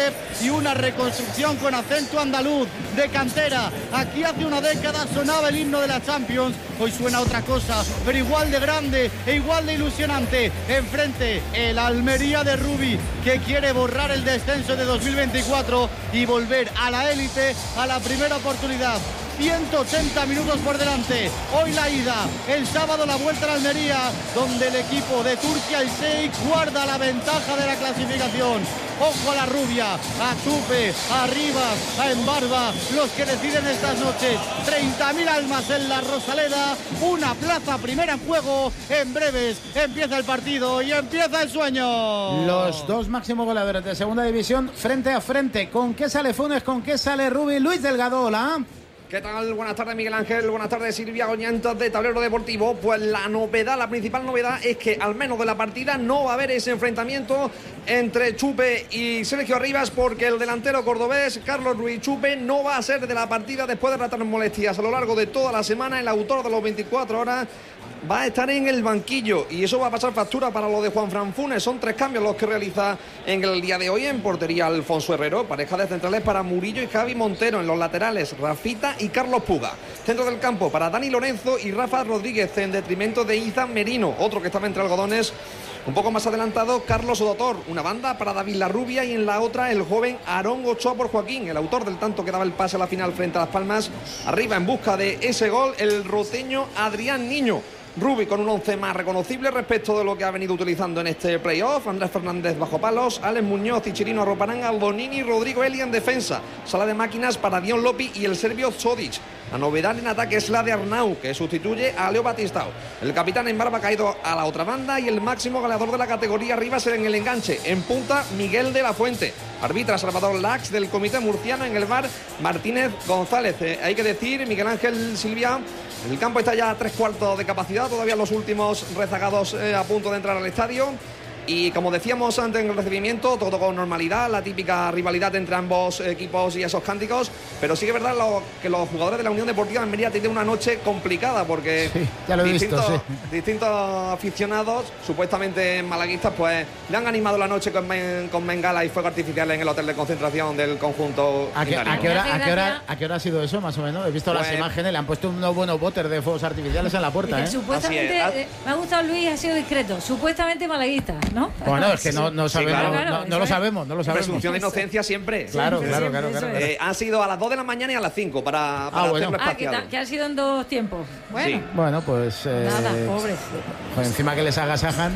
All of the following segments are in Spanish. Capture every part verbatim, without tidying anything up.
Zagreb y una reconstrucción con acento andaluz de cantera. Aquí hace una década sonaba el himno de la Champions, hoy suena otra cosa, pero igual de grande e igual de ilusionante. Enfrente el Almería de Rubi, que quiere borrar el descenso de dos mil veinticuatro y volver a la élite a la primera oportunidad. ciento ochenta minutos por delante. Hoy la ida, el sábado la vuelta a la Almería, donde el equipo de Turquía y Sheikh guarda la ventaja de la clasificación. Ojo a la rubia, a Chupe, a Rivas, a Embarba, los que deciden estas noches. treinta mil almas en la Rosaleda, una plaza primera en juego. En breves empieza el partido y empieza el sueño. Los dos máximos goleadores de segunda división frente a frente. ¿Con qué sale Funes? ¿Con qué sale Rubi? Luis Delgado, hola. ¿Qué tal? Buenas tardes, Miguel Ángel. Buenas tardes, Silvia Goñantos de Tablero Deportivo. Pues la novedad, la principal novedad es que al menos de la partida no va a haber ese enfrentamiento entre Chupe y Sergio Rivas, porque el delantero cordobés Carlos Ruiz Chupe no va a ser de la partida después de ratar molestias a lo largo de toda la semana. El autor de los veinticuatro horas va a estar en el banquillo y eso va a pasar factura para lo de Juanfran Funes. Son tres cambios los que realiza en el día de hoy. En portería Alfonso Herrero, pareja de centrales para Murillo y Javi Montero. En los laterales Rafita y Carlos Puga. Centro del campo para Dani Lorenzo y Rafa Rodríguez, en detrimento de Izan Merino, otro que estaba entre algodones. Un poco más adelantado, Carlos Odotor, una banda para David Larrubia y en la otra el joven Aarón Ochoa por Joaquín, el autor del tanto que daba el pase a la final frente a Las Palmas. Arriba en busca de ese gol el roteño Adrián Niño. Rubi con un once más reconocible respecto de lo que ha venido utilizando en este playoff. Andrés Fernández bajo palos, Alex Muñoz y Chirino Arroparán, Albonini y Rodrigo Eli en defensa. Sala de máquinas para Dion Lopi y el serbio Zodic. La novedad en ataque es la de Arnau, que sustituye a Leo Batistao. El capitán en barba ha caído a la otra banda y el máximo goleador de la categoría arriba será en el enganche. En punta, Miguel de la Fuente. Arbitra Salvador Lax del comité murciano. En el bar, Martínez González. Eh, hay que decir, Miguel Ángel, Silvia, el campo está ya a tres cuartos de capacidad. Todavía los últimos rezagados eh, a punto de entrar al estadio. Y como decíamos antes en el recibimiento, todo con normalidad, la típica rivalidad entre ambos equipos y esos cánticos, pero sí que es verdad lo, que los jugadores de la Unión Deportiva de Almería tienen una noche complicada porque sí, ya lo he distintos, visto, sí. distintos aficionados, supuestamente malaguistas, pues le han animado la noche con, men, con Mengala y fuego artificial en el hotel de concentración del conjunto. ¿A qué, ¿a, qué hora, a, qué hora, ¿A qué hora ha sido eso, más o menos? He visto pues, las imágenes, le han puesto unos buenos botes de fuegos artificiales en la puerta. ¿eh? Supuestamente, eh, me ha gustado Luis, ha sido discreto, supuestamente malaguista, ¿no? Bueno, es que no, no sabemos, sí, claro, no, no lo sabemos, no lo sabemos. Presunción de inocencia siempre. Claro, siempre, claro, claro, claro, claro. Eh, han sido a las dos de la mañana y a las cinco para, para ah, bueno. hacerlo espaciado. Ah, que, que han sido en dos tiempos. Bueno, sí. Bueno, pues eh, nada, pobre. Pues encima que les agasajan.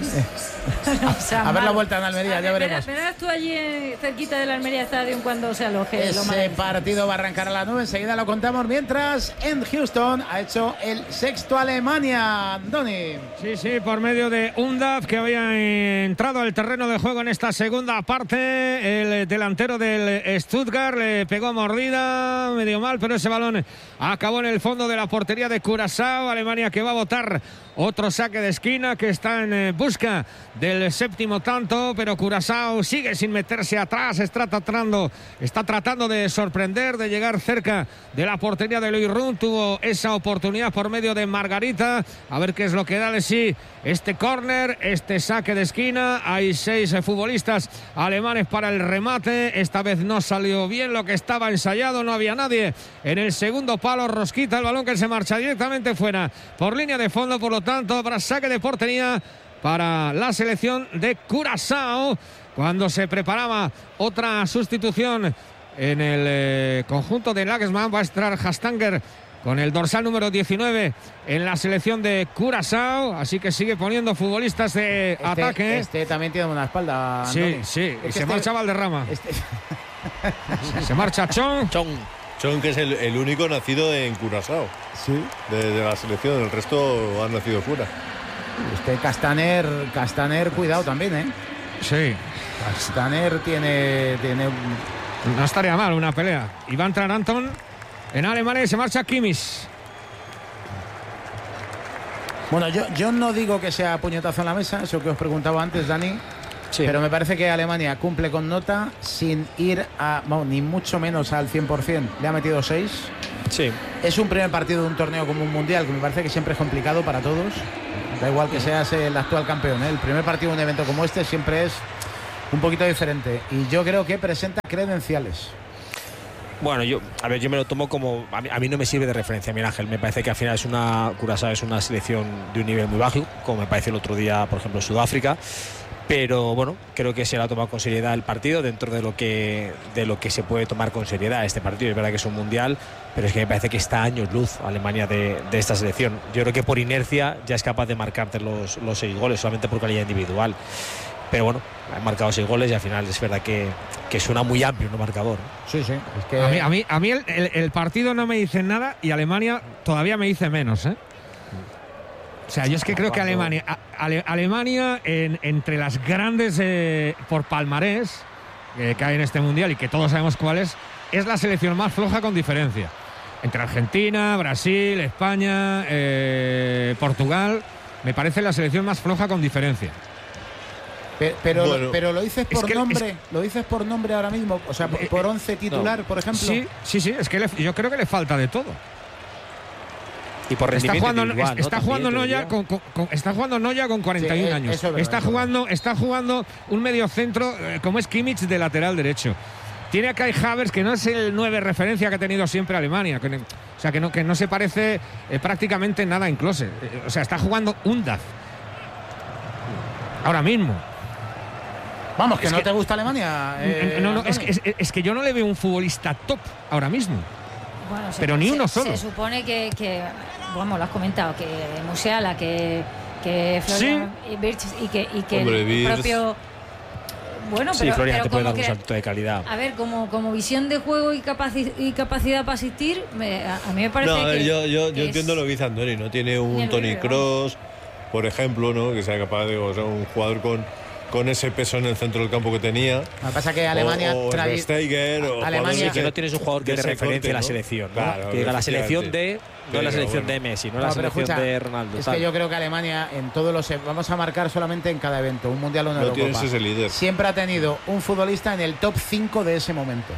Eh, o sea, a, a ver la malo. vuelta en Almería, ver, ya veremos. Verás tú allí eh, cerquita del Almería Stadium cuando se aloje. Ese partido va a arrancar a las nueve, enseguida lo contamos. Mientras en Houston ha hecho el sexto Alemania, Doni. Sí, sí, por medio de Undav, que había entrado al terreno de juego en esta segunda parte. El delantero del Stuttgart le pegó mordida, medio mal, pero ese balón acabó en el fondo de la portería de Curazao. Alemania que va a botar otro saque de esquina, que está en busca del séptimo tanto, pero Curazao sigue sin meterse atrás, está tratando, está tratando de sorprender, de llegar cerca de la portería de Luis Run. Tuvo esa oportunidad por medio de Margarita, a ver qué es lo que da de sí este córner, este saque de esquina. Hay seis futbolistas alemanes para el remate, esta vez no salió bien lo que estaba ensayado, no había nadie en el segundo palo, rosquita el balón que se marcha directamente fuera por línea de fondo, por lo tanto para saque de portería para la selección de Curazao, cuando se preparaba otra sustitución en el eh, conjunto de Nagelsmann. Va a estar Hastanger con el dorsal número diecinueve en la selección de Curazao, así que sigue poniendo futbolistas de este, ataque. Este también tiene una espalda, sí, Andoni. sí, y es se este, marcha Valderrama. Este... se marcha Chong. Chong. Chong, que es el, el único nacido en Curazao. Sí. De, de la selección, el resto han nacido fuera. Este Castaner, Castaner, cuidado también, ¿eh? Sí. Castaner tiene, tiene... No estaría mal una pelea. Y va a entrar Anton en Alemania y se marcha Kimmich. Bueno, yo, yo no digo que sea puñetazo en la mesa, eso que os preguntaba antes, Dani. Sí. Pero me parece que Alemania cumple con nota sin ir a, bueno, ni mucho menos al cien por ciento. Le ha metido seis. Sí. Es un primer partido de un torneo como un mundial, que me parece que siempre es complicado para todos. Da igual que seas el actual campeón, ¿eh? El primer partido de un evento como este siempre es un poquito diferente. Y yo creo que presenta credenciales. Bueno, yo, a ver, yo me lo tomo como, a mí, a mí no me sirve de referencia, Miguel Ángel. Me parece que al final es una, Curazao es una selección de un nivel muy bajo, como me parece el otro día, por ejemplo, Sudáfrica. Pero bueno, creo que se lo ha tomado con seriedad el partido, dentro de lo que de lo que se puede tomar con seriedad este partido. Es verdad que es un mundial, pero es que me parece que está a años luz Alemania de, de esta selección. Yo creo que por inercia ya es capaz de marcarte los, los seis goles, solamente por calidad individual. Pero bueno, han marcado seis goles y al final es verdad que, que suena muy amplio un marcador. Sí, sí. Es que... A mí, a mí, a mí el, el, el partido no me dice nada y Alemania todavía me dice menos, ¿eh? O sea, yo es que creo que Alemania, Ale, Alemania en, entre las grandes eh, por palmarés eh, que hay en este mundial y que todos sabemos cuál es, es la selección más floja con diferencia. Entre Argentina, Brasil, España, eh, Portugal, me parece la selección más floja con diferencia. Pero, pero, bueno, pero lo dices por que, nombre, es, lo dices por nombre ahora mismo, o sea, por, por once titular, no. por ejemplo. Sí, sí, sí, es que le, yo creo que le falta de todo. Y por está jugando, igual, está, ¿no? jugando Noya con, con, con, está jugando Noya con cuarenta y un sí, años. Eso es verdad, está jugando, está jugando un mediocentro eh, como es Kimmich de lateral derecho. Tiene a Kai Havertz, que no es el nueve referencia que ha tenido siempre Alemania, que, o sea, que no, que no se parece eh, prácticamente nada en Klose. Eh, o sea, está jugando Undav ahora mismo. Vamos, que es no que, te gusta Alemania. Eh, no, no, es, es, es que yo no le veo un futbolista top ahora mismo. Bueno, pero se, ni se, uno solo. Se supone que, que vamos, lo has comentado, que Musiala, que, que Florian sí. Wirtz y que, y que Hombre, el Wirtz. propio... Bueno, sí, pero, Florian pero te puede como dar un que, salto de calidad. A ver, como, como visión de juego y, capaci y capacidad para asistir, me, a, a mí me parece no, que... yo, yo, que yo entiendo lo que dice Andoni, ¿no? Tiene un Toni Kroos, por ejemplo, ¿no? Que sea capaz de, o sea, un jugador con... con ese peso en el centro del campo que tenía. Lo que pasa es que Alemania o, o trae... Steiger, o Alemania... Sí, que no tienes un jugador que te referencia a la selección, ¿no? Claro, que diga la selección de... No pero, la selección bueno. de Messi, no, no la selección escucha, de Ronaldo. Es tal. que yo creo que Alemania en todos los... Vamos a marcar solamente en cada evento, un Mundial o una no Eurocopa. Tienes ese líder. Siempre ha tenido un futbolista en el top cinco de ese momento.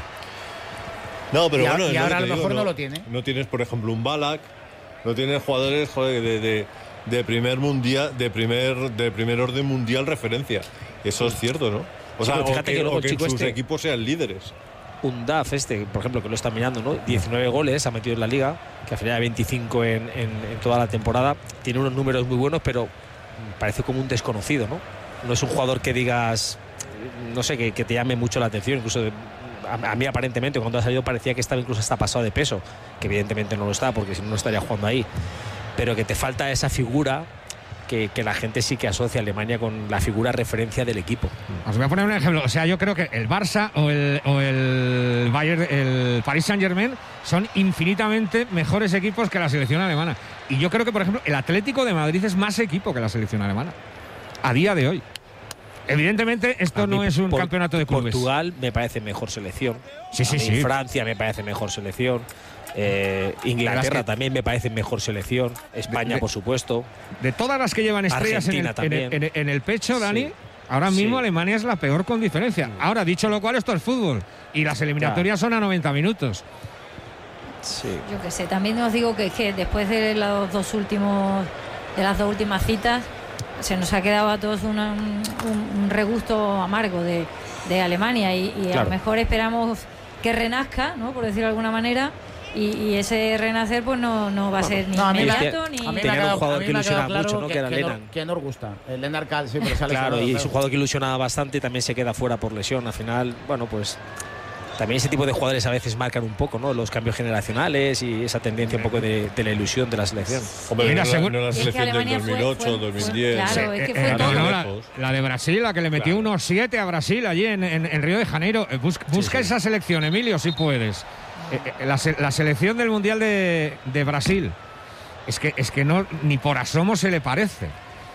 No, pero y bueno... A, y ahora a lo digo, mejor no, no lo tiene. No tienes, por ejemplo, un Ballack, no tienes jugadores, joder, de... de de primer mundial, de primer, de primer orden mundial referencia. Eso es cierto, ¿no? O sea, sí, fíjate o que, que, luego o que en sus este, equipos sean líderes. Undav este, por ejemplo, que lo está mirando, ¿no? diecinueve goles ha metido en la liga, que al final hay veinticinco en, en, en toda la temporada. Tiene unos números muy buenos, pero parece como un desconocido, ¿no? No es un jugador que digas, no sé, que, que te llame mucho la atención, incluso de, a, a mí aparentemente cuando ha salido parecía que estaba incluso hasta pasado de peso, que evidentemente no lo está, porque si no, no estaría jugando ahí. Pero que te falta esa figura que, que la gente sí que asocia a Alemania con la figura referencia del equipo. Os voy a poner un ejemplo. O sea, yo creo que el Barça o el, o el Bayern, el Paris Saint-Germain son infinitamente mejores equipos que la selección alemana. Y yo creo que, por ejemplo, el Atlético de Madrid es más equipo que la selección alemana a día de hoy. Evidentemente, esto no es un por, campeonato de clubes. Portugal me parece mejor selección. Sí, sí, sí. Francia me parece mejor selección. Eh, Inglaterra que, también me parece mejor selección. España, de, de, por supuesto. De todas las que llevan estrellas en el, en, el, en, el, en el pecho, Dani, sí. ahora mismo sí. Alemania es la peor con diferencia. Ahora, dicho lo cual, esto es fútbol. Y las eliminatorias claro. son a noventa minutos. Sí. Yo qué sé, también os digo que, que después de los dos últimos, de las dos últimas citas, se nos ha quedado a todos una, un, un regusto amargo de, de Alemania. Y, y claro. a lo mejor esperamos que renazca, ¿no? Por decirlo de alguna manera. Y, y ese renacer pues no, no va a ser ni no, inmediato ni... A mí me ha quedado, un jugador que ilusiona claro mucho, ¿no? Que, que era que Lennon. Que nos gusta. El Lennart Kahl siempre sale. Claro, y claro. es un jugador que ilusionaba bastante y también se queda fuera por lesión. Al final, bueno, pues... También ese tipo de jugadores a veces marcan un poco, ¿no? Los cambios generacionales y esa tendencia un poco de, de la ilusión de la selección. Hombre, Mira, no, según... no la selección es del dos mil ocho, fue, fue, dos mil diez. Claro, es que fue eh, todo. No, no, la, la de Brasil, la que le metió claro. unos siete a Brasil allí en, en, en Río de Janeiro. Busca, busca sí, sí. esa selección, Emilio, si puedes. Eh, la, la selección del Mundial de, de Brasil es que, es que no ni por asomo se le parece.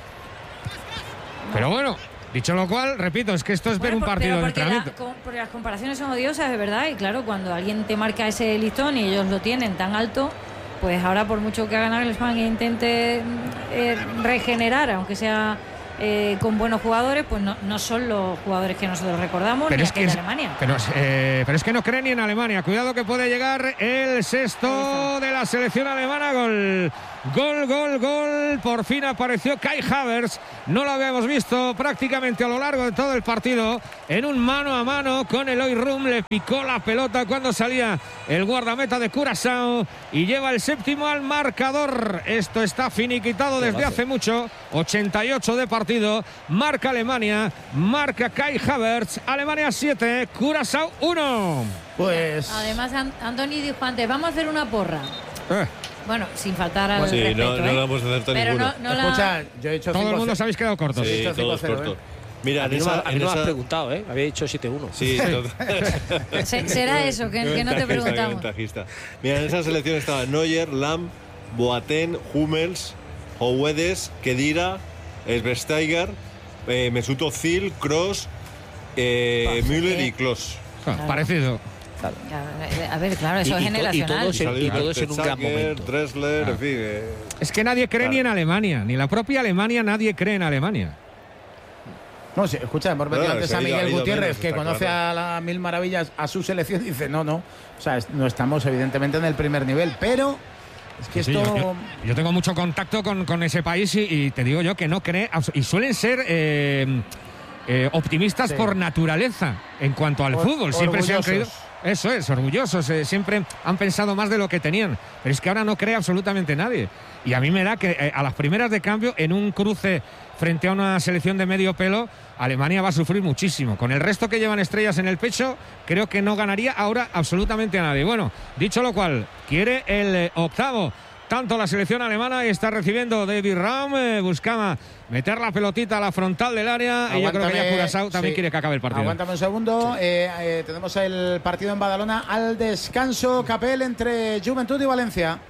Pero bueno, dicho lo cual, repito, es que esto es bueno, ver un partido de entrenamiento. La, porque las comparaciones son odiosas, es verdad, y claro, cuando alguien te marca ese listón y ellos lo tienen tan alto, pues ahora por mucho que haga Nagelsmann e intente eh, regenerar, aunque sea eh, con buenos jugadores, pues no, no son los jugadores que nosotros recordamos, pero ni es que es, Alemania. Pero, eh, pero es que no creen ni en Alemania. Cuidado que puede llegar el sexto de la selección alemana. Gol Gol, gol, gol. Por fin apareció Kai Havertz. No lo habíamos visto prácticamente a lo largo de todo el partido. En un mano a mano con Eloy Rum. Le picó la pelota cuando salía el guardameta de Curazao. Y lleva el séptimo al marcador. Esto está finiquitado desde hace mucho. ochenta y ocho de partido. Marca Alemania. Marca Kai Havertz. Alemania siete. Curazao uno. Pues. Además, Andoni dijo antes: vamos a hacer una porra. Eh. Bueno, sin faltar al sí, respeto, no, ¿eh? no la hemos acertado Pero ninguno. no, no la... Escucha, yo he hecho todo el mundo os habéis quedado cortos. Sí, hecho todos cinco cero, cortos. ¿eh? Mira, a mí en no, esa, a mí en no me esa... has preguntado, ¿eh? Había dicho siete uno. Sí, Se, será eso, que, que no te preguntamos. Ventajista. Mira, en esa selección estaba Neuer, Lahm, Boateng, Hummels, Houedes, Khedira, Schweinsteiger, eh, Mesut Özil, Kroos, eh, Müller y Klose. Claro. Parecido. Claro. A ver, claro, eso y, es y generacional. To, y todos, y todos en un gran momento. Dressler, claro. en fin. Eh, Es que nadie cree claro. ni en Alemania, ni la propia Alemania, nadie cree en Alemania. No, sí, escucha, hemos metido No, antes se ha a ido- Miguel ha ido Gutiérrez, menos, que está conoce claro. a las mil maravillas a su selección, y dice, no, no, o sea, es- no estamos evidentemente en el primer nivel, pero es que Sí, esto... yo, yo- yo tengo mucho contacto con, con ese país y, y te digo yo que no cree, abs- y suelen ser eh, eh, optimistas Sí. por naturaleza en cuanto al Or- fútbol. Siempre se han creído. orgullosos. Eso es, orgullosos. eh, siempre han pensado más de lo que tenían. Pero es que ahora no cree absolutamente nadie. Y a mí me da que eh, a las primeras de cambio, en un cruce frente a una selección de medio pelo, Alemania va a sufrir muchísimo. Con el resto que llevan estrellas en el pecho, creo que no ganaría ahora absolutamente a nadie. Bueno, dicho lo cual, quiere el eh, octavo. Tanto la selección alemana está recibiendo David Raum, eh, buscaba meter la pelotita a la frontal del área. Y yo creo que ya Curazao también sí. quiere que acabe el partido. Aguántame un segundo. Sí. Eh, eh, tenemos el partido en Badalona al descanso. Capel entre Juventud y Valencia.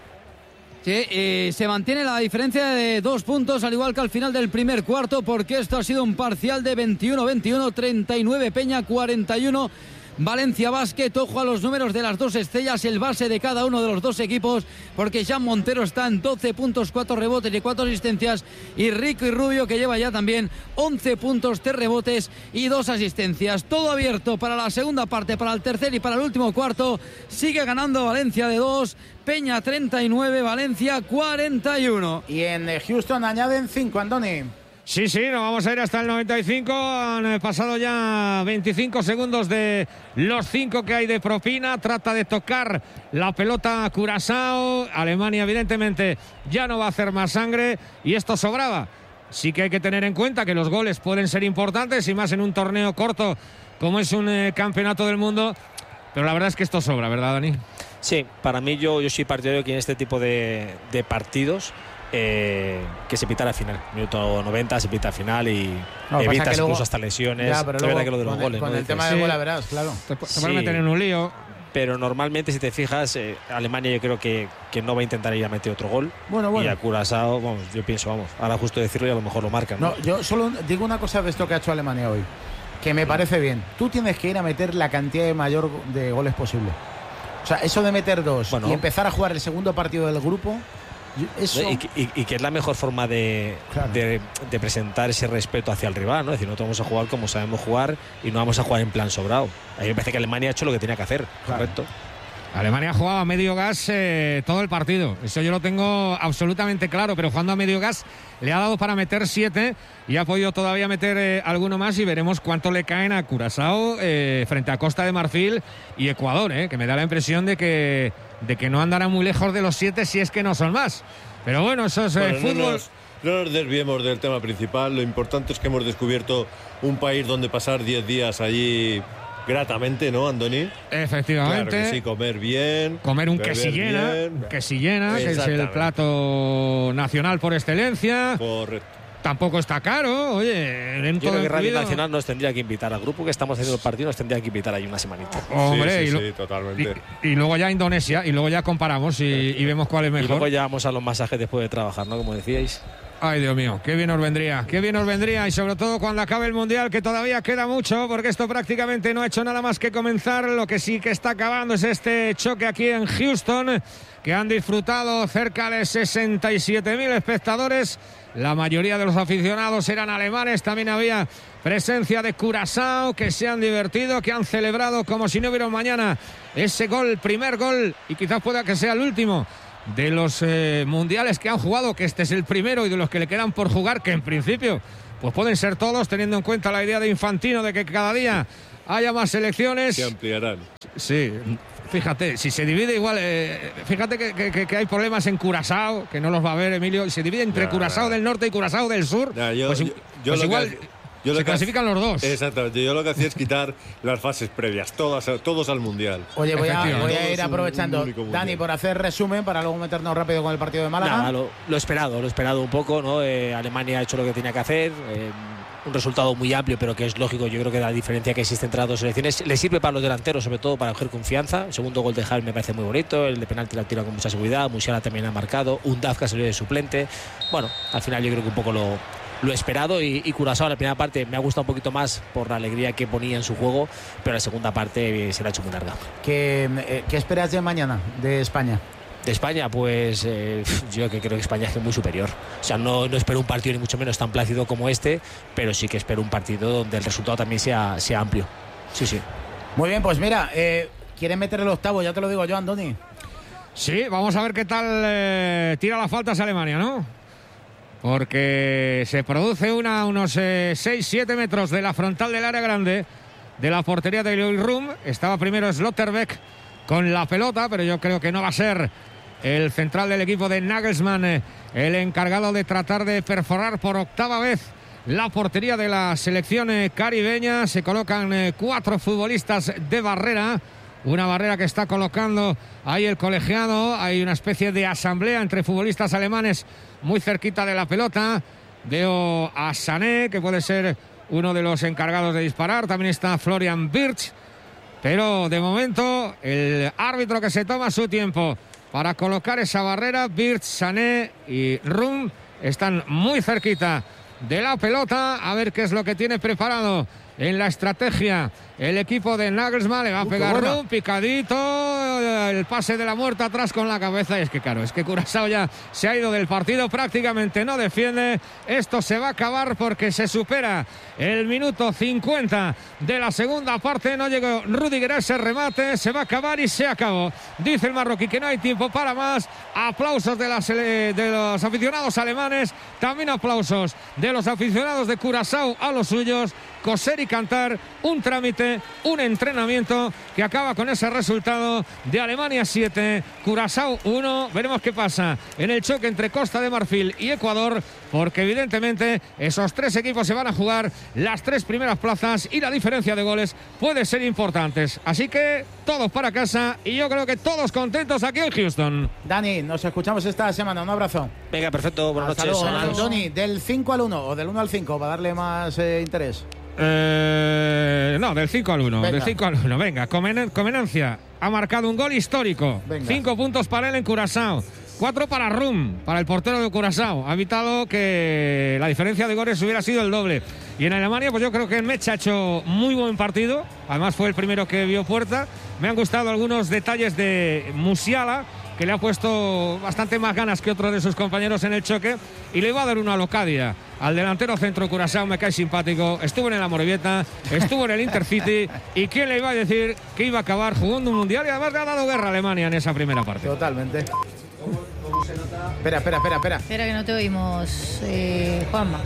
Sí, y se mantiene la diferencia de dos puntos, al igual que al final del primer cuarto, porque esto ha sido un parcial de veintiuno veintiuno, treinta y nueve Peña, cuarenta y uno Valencia Basket. Ojo a los números de las dos estrellas, el base de cada uno de los dos equipos, porque Jan Montero está en doce puntos, cuatro rebotes y cuatro asistencias, y Rico y Rubio, que lleva ya también once puntos, tres rebotes y dos asistencias. Todo abierto para la segunda parte, para el tercer y para el último cuarto. Sigue ganando Valencia de dos, Peña treinta y nueve, Valencia cuarenta y uno. Y en Houston añaden cinco, Andoni. Sí, sí, nos vamos a ir hasta el noventa y cinco. Han pasado ya veinticinco segundos de los cinco que hay de propina. Trata de tocar la pelota a Curazao. Alemania, evidentemente, ya no va a hacer más sangre. Y esto sobraba. Sí que hay que tener en cuenta que los goles pueden ser importantes, y más en un torneo corto como es un eh, campeonato del mundo. Pero la verdad es que esto sobra, ¿verdad, Dani? Sí, para mí yo, yo soy partidario que en este tipo de, de partidos eh, que se pita la final. Minuto noventa se pita final y no, evitas luego, incluso hasta lesiones. Ya, pero es luego, verdad que lo de los con goles. el, con ¿no? el Dices, tema del gol, la verás, claro. Te, te sí, van a meter en un lío. Pero normalmente, si te fijas, eh, Alemania yo creo que, que no va a intentar ir a meter otro gol. Bueno, bueno. Y a Curazao, vamos, yo pienso, vamos, ahora justo decirlo y a lo mejor lo marcan. ¿no? No, yo solo digo una cosa de esto que ha hecho Alemania hoy, que me parece bien. Tú tienes que ir a meter la cantidad de mayor de goles posible. O sea, eso de meter dos bueno. y empezar a jugar el segundo partido del grupo, eso... Y, y, y que es la mejor forma de, claro. de, de presentar ese respeto hacia el rival, ¿no? Es decir, nosotros vamos a jugar como sabemos jugar y no vamos a jugar en plan sobrado. A mí me parece que Alemania ha hecho lo que tenía que hacer, claro. Correcto. Alemania ha jugado a medio gas eh, todo el partido. Eso yo lo tengo absolutamente claro, pero jugando a medio gas le ha dado para meter siete y ha podido todavía meter eh, alguno más, y veremos cuánto le caen a Curazao eh, frente a Costa de Marfil y Ecuador, eh, que me da la impresión de que, de que no andará muy lejos de los siete, si es que no son más. Pero bueno, eso es bueno, eh, fútbol. No nos, no nos desviemos del tema principal. Lo importante es que hemos descubierto un país donde pasar diez días allí gratamente, ¿no, Andoni? Efectivamente. Claro que sí, comer bien. Comer un quesillena, bien. quesillena, que es el plato nacional por excelencia. Correcto. Tampoco está caro, oye. En Yo todo creo que Radio incluido. Nacional nos tendría que invitar al grupo que estamos haciendo el partido, nos tendría que invitar ahí una semanita. Hombre, sí, sí, y, lo, sí, totalmente. Y, y luego ya Indonesia, y luego ya comparamos y, y vemos cuál es mejor. Y luego ya vamos a los masajes después de trabajar, ¿no? Como decíais. Ay, Dios mío, qué bien os vendría, qué bien os vendría, y sobre todo cuando acabe el Mundial, que todavía queda mucho, porque esto prácticamente no ha hecho nada más que comenzar. Lo que sí que está acabando es este choque aquí en Houston, que han disfrutado cerca de sesenta y siete mil espectadores. La mayoría de los aficionados eran alemanes, también había presencia de Curazao, que se han divertido, que han celebrado como si no hubiera un mañana ese gol, primer gol, y quizás pueda que sea el último de los eh, mundiales que han jugado, que este es el primero, y de los que le quedan por jugar, que en principio pues pueden ser todos, teniendo en cuenta la idea de Infantino de que cada día haya más selecciones. Se ampliarán. Sí, fíjate, si se divide igual, eh, fíjate que, que, que hay problemas en Curazao, que no los va a ver Emilio, se divide entre nah, Curazao nah. del norte y Curazao del sur, nah, yo, pues, yo, yo pues igual... Que... Yo se clasifican los dos. Exactamente. Yo lo que hacía es quitar las fases previas, todas, todos al Mundial. Oye, voy a, voy a ir aprovechando, un, un Dani, por hacer resumen para luego meternos rápido con el partido de Málaga. Nada, lo, lo esperado, lo esperado un poco, ¿no? Eh, Alemania ha hecho lo que tenía que hacer. Eh, un resultado muy amplio, pero que es lógico. Yo creo que la diferencia que existe entre las dos selecciones le sirve para los delanteros, sobre todo para coger confianza. El segundo gol de Javi me parece muy bonito, el de penalti la tira con mucha seguridad. Musiala también ha marcado, un Dafka salió de suplente. Bueno, al final yo creo que un poco lo lo esperado, y, y Curazao en la primera parte me ha gustado un poquito más por la alegría que ponía en su juego, pero la segunda parte se la ha hecho muy larga. ¿Qué, eh, ¿qué esperas de mañana de España? De España, pues eh, yo que creo que España es muy superior. O sea, no, no espero un partido ni mucho menos tan plácido como este, pero sí que espero un partido donde el resultado también sea, sea amplio. Sí, sí. Muy bien, pues mira, eh, ¿quieren meter el octavo? Ya te lo digo yo, Andoni. Sí, vamos a ver qué tal eh, tira las faltas Alemania, ¿no? Porque se produce una a unos eh, seis siete metros de la frontal del área grande de la portería de Lillerum. Estaba primero Slotterbeck con la pelota, pero yo creo que no va a ser el central del equipo de Nagelsmann eh, el encargado de tratar de perforar por octava vez la portería de la selección eh, caribeña. Se colocan eh, cuatro futbolistas de barrera. Una barrera que está colocando ahí el colegiado. Hay una especie de asamblea entre futbolistas alemanes muy cerquita de la pelota. Veo a Sané, que puede ser uno de los encargados de disparar. También está Florian Wirtz. Pero de momento el árbitro que se toma su tiempo para colocar esa barrera. Wirtz, Sané y Rum están muy cerquita de la pelota. A ver qué es lo que tiene preparado en la estrategia el equipo de Nagelsmann. Le va a pegar un picadito, el pase de la muerte atrás con la cabeza. Y es que claro, es que Curazao ya se ha ido del partido, prácticamente no defiende. Esto se va a acabar porque se supera el minuto cincuenta de la segunda parte. No llegó Rüdiger a ese remate, se va a acabar y se acabó. Dice el marroquí que no hay tiempo para más. Aplausos de, las, de los aficionados alemanes, también aplausos de los aficionados de Curazao a los suyos. Coser y cantar, un trámite, un entrenamiento que acaba con ese resultado de Alemania siete, Curazao uno. Veremos qué pasa en el choque entre Costa de Marfil y Ecuador, porque evidentemente esos tres equipos se van a jugar las tres primeras plazas y la diferencia de goles puede ser importante. Así que todos para casa y yo creo que todos contentos aquí en Houston. Dani, nos escuchamos esta semana, un abrazo. Venga, perfecto, buenas noches. Antoni, del cinco al uno o del uno al cinco para darle más eh, interés. Eh, no, del cinco al uno. Del cinco al uno. Venga, Comen Comenancia ha marcado un gol histórico. Venga. Cinco puntos para él en Curazao. Cuatro para Rum, para el portero de Curazao. Ha evitado que la diferencia de goles hubiera sido el doble. Y en Alemania, pues yo creo que Metz ha hecho muy buen partido. Además fue el primero que vio puerta. Me han gustado algunos detalles de Musiala, que le ha puesto bastante más ganas que otro de sus compañeros en el choque, y le iba a dar una Locadia al delantero centro Curazao. Me cae simpático, estuvo en el Amorebieta, estuvo en el Intercity, y quién le iba a decir que iba a acabar jugando un mundial, y además le ha dado guerra a Alemania en esa primera parte. Totalmente. Espera, espera, espera, espera. Espera que no te oímos, eh, Juanma.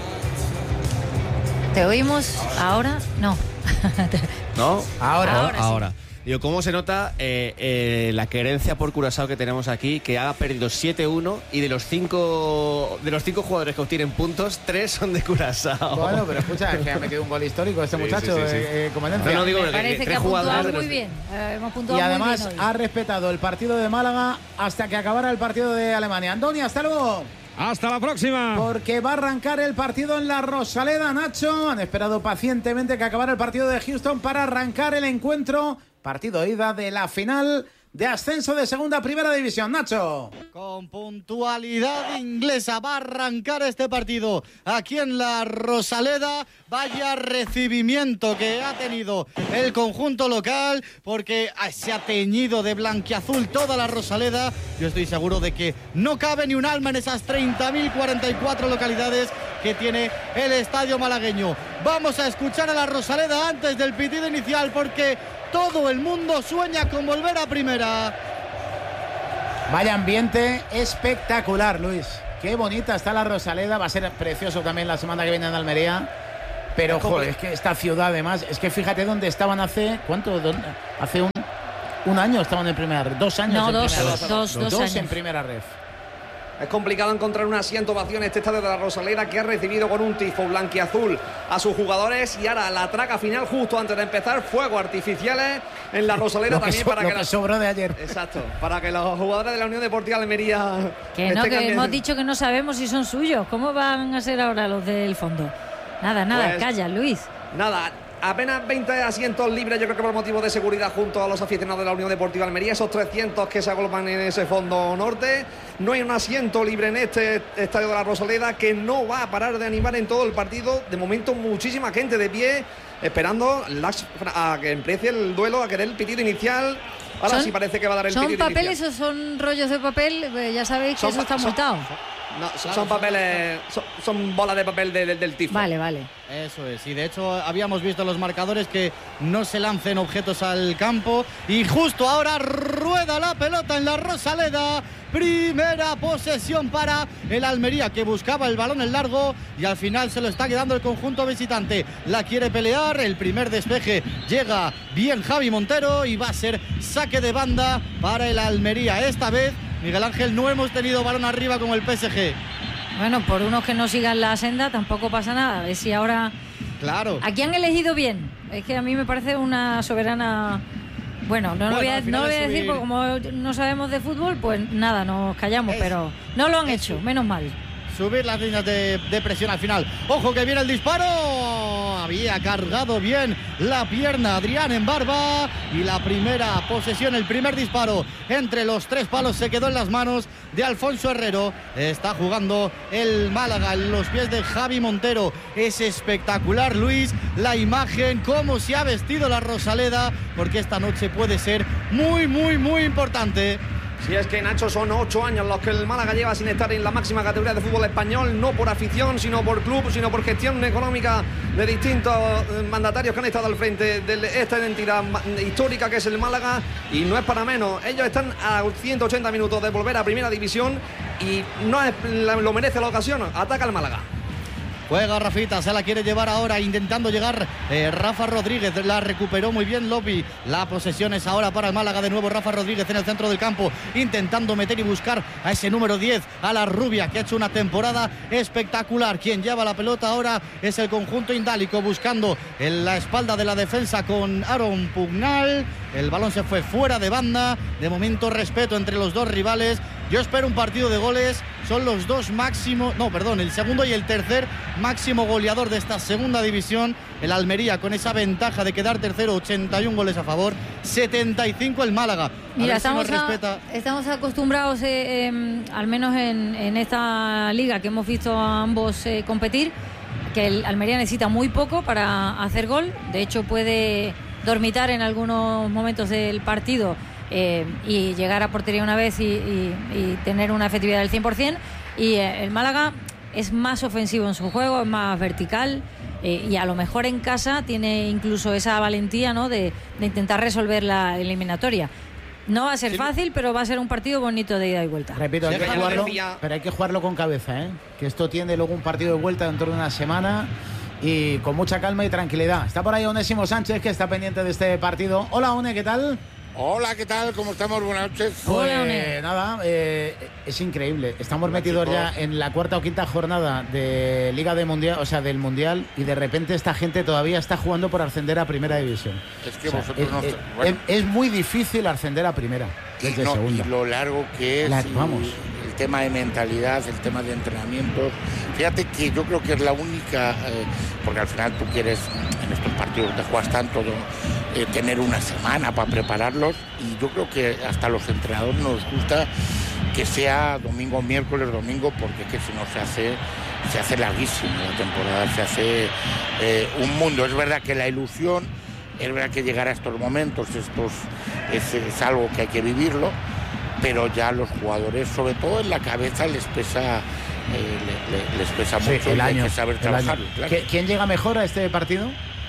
¿Te oímos ahora? No. ¿No? Ahora. Ahora. Sí. Ahora. Digo, ¿cómo se nota eh, eh, la querencia por Curazao que tenemos aquí? Que ha perdido siete uno y de los cinco de los cinco jugadores que obtienen puntos, tres son de Curazao. Bueno, pero escucha, es que ha metido un gol histórico este sí, muchacho. Sí, sí, sí. Eh, no, no, digo, Me parece que, que ha puntuado muy los... bien. Eh, hemos puntuado y además muy bien hoy. Ha respetado el partido de Málaga hasta que acabara el partido de Alemania. Andoni, hasta luego. Hasta la próxima. Porque va a arrancar el partido en la Rosaleda, Nacho. Han esperado pacientemente que acabara el partido de Houston para arrancar el encuentro. Partido ida de la final de ascenso de segunda a primera división, Nacho. Con puntualidad inglesa va a arrancar este partido aquí en la Rosaleda. Vaya recibimiento que ha tenido el conjunto local, porque se ha teñido de blanquiazul toda la Rosaleda. Yo estoy seguro de que no cabe ni un alma en esas treinta mil cuarenta y cuatro localidades que tiene el estadio malagueño. Vamos a escuchar a la Rosaleda antes del pitido inicial, porque todo el mundo sueña con volver a primera. Vaya ambiente espectacular, Luis. Qué bonita está la Rosaleda. Va a ser precioso también la semana que viene en Almería. Pero, joder, es que esta ciudad, además, es que fíjate dónde estaban hace... ¿Cuánto? ¿Dónde? Hace un, un año estaban en primera red. Dos años no, en dos, primera dos, red. dos, dos, dos años. en primera red. Es complicado encontrar un asiento vacío en este estadio de la Rosaleda, que ha recibido con un tifo blanquiazul a sus jugadores, y ahora la traca final justo antes de empezar, fuegos artificiales en la Rosaleda también, so, para lo que, que la... sobró de ayer. Exacto, para que los jugadores de la Unión Deportiva Almería que no, que cambiando. Hemos dicho que no sabemos si son suyos. ¿Cómo van a ser ahora los del fondo? Nada, nada, pues, calla, Luis. Nada. Apenas veinte asientos libres, yo creo que por motivo de seguridad, junto a los aficionados de la Unión Deportiva Almería, esos trescientos que se agolpan en ese fondo norte. No hay un asiento libre en este estadio de la Rosaleda, que no va a parar de animar en todo el partido. De momento, muchísima gente de pie, esperando las, a que empiece el duelo, a querer el pitido inicial. Ahora sí parece que va a dar el pitido inicial. ¿Son papeles o son rollos de papel? Pues ya sabéis que son, eso está multado. No, son, son papeles, son, son bolas de papel de, de, del tifo. Vale, vale. Eso es, y de hecho habíamos visto los marcadores que no se lancen objetos al campo, y justo ahora rueda la pelota en la Rosaleda. Primera posesión para el Almería, que buscaba el balón en largo y al final se lo está quedando el conjunto visitante. La quiere pelear, el primer despeje llega bien Javi Montero y va a ser saque de banda para el Almería. Esta vez, Miguel Ángel, no hemos tenido balón arriba como el P S G. Bueno, por unos que no sigan la senda tampoco pasa nada. A ver si ahora... Claro. Aquí han elegido bien. Es que a mí me parece una soberana... Bueno, no bueno, lo voy a, no lo voy a decir porque como no sabemos de fútbol, pues nada, nos callamos, es, pero no lo han hecho, menos mal. Subir las líneas de, de presión al final. ¡Ojo que viene el disparo! Había cargado bien la pierna Adrián en barba, y la primera posesión, el primer disparo entre los tres palos se quedó en las manos de Alfonso Herrero. Está jugando el Málaga en los pies de Javi Montero. Es espectacular, Luis, la imagen, cómo se ha vestido la Rosaleda, porque esta noche puede ser muy, muy, muy importante. Si es que, Nacho, son ocho años los que el Málaga lleva sin estar en la máxima categoría de fútbol español, no por afición, sino por club, sino por gestión económica de distintos mandatarios que han estado al frente de esta identidad histórica que es el Málaga, y no es para menos. Ellos están a ciento ochenta minutos de volver a Primera División y no es, lo merece la ocasión. Ataca el Málaga. Juega Rafita, se la quiere llevar ahora, intentando llegar eh, Rafa Rodríguez, la recuperó muy bien Lopi. La posesión es ahora para el Málaga, de nuevo Rafa Rodríguez en el centro del campo, intentando meter y buscar a ese número diez, a la rubia, que ha hecho una temporada espectacular. Quien lleva la pelota ahora es el conjunto indálico, buscando en la espalda de la defensa con Aaron Pugnal. El balón se fue fuera de banda. De momento, respeto entre los dos rivales. Yo espero un partido de goles. Son los dos máximos, no, perdón, el segundo y el tercer máximo goleador de esta segunda división. El Almería con esa ventaja de quedar tercero, ochenta y uno goles a favor, setenta y cinco el Málaga. Mira, estamos, si a, estamos acostumbrados, eh, eh, al menos en, en esta liga que hemos visto a ambos eh, competir, que el Almería necesita muy poco para hacer gol. De hecho, puede dormitar en algunos momentos del partido eh, y llegar a portería una vez y, y, y tener una efectividad del cien por ciento. Y eh, el Málaga es más ofensivo en su juego, es más vertical, eh, y a lo mejor en casa tiene incluso esa valentía, ¿no?, de, de intentar resolver la eliminatoria. No va a ser sí. fácil, pero va a ser un partido bonito de ida y vuelta. Repito, hay que jugarlo, pero hay que jugarlo con cabeza, ¿eh? Que esto tiene luego un partido de vuelta dentro de una semana, y con mucha calma y tranquilidad. Está por ahí Onésimo Sánchez, que está pendiente de este partido. Hola, One, ¿qué tal? Hola, ¿qué tal? ¿Cómo estamos? Buenas noches. Pues, Hola, nada, eh, es increíble. Estamos Hola, metidos chicos. ya en la cuarta o quinta jornada de Liga de Mundial, o sea, del Mundial, y de repente esta gente todavía está jugando por ascender a Primera División. Es que o sea, vosotros es, no... Es, bueno. es, es muy difícil ascender a Primera, desde y, no, Segunda. Y lo largo que es, la, y, vamos. el tema de mentalidad, el tema de entrenamiento. Fíjate que yo creo que es la única, eh, porque al final tú quieres, en estos partidos te juegas tanto, eh, tener una semana para prepararlos, y yo creo que hasta los entrenadores nos gusta que sea domingo, miércoles, domingo, porque es que si no se hace, se hace larguísimo la temporada, se hace eh, un mundo. Es verdad que la ilusión, es verdad que llegar a estos momentos, estos es, es algo que hay que vivirlo, pero ya los jugadores, sobre todo en la cabeza, les pesa, eh, le, le, les pesa sí, mucho, el y año, hay que saber trabajarlo. Claro. ¿Quién llega mejor a este partido?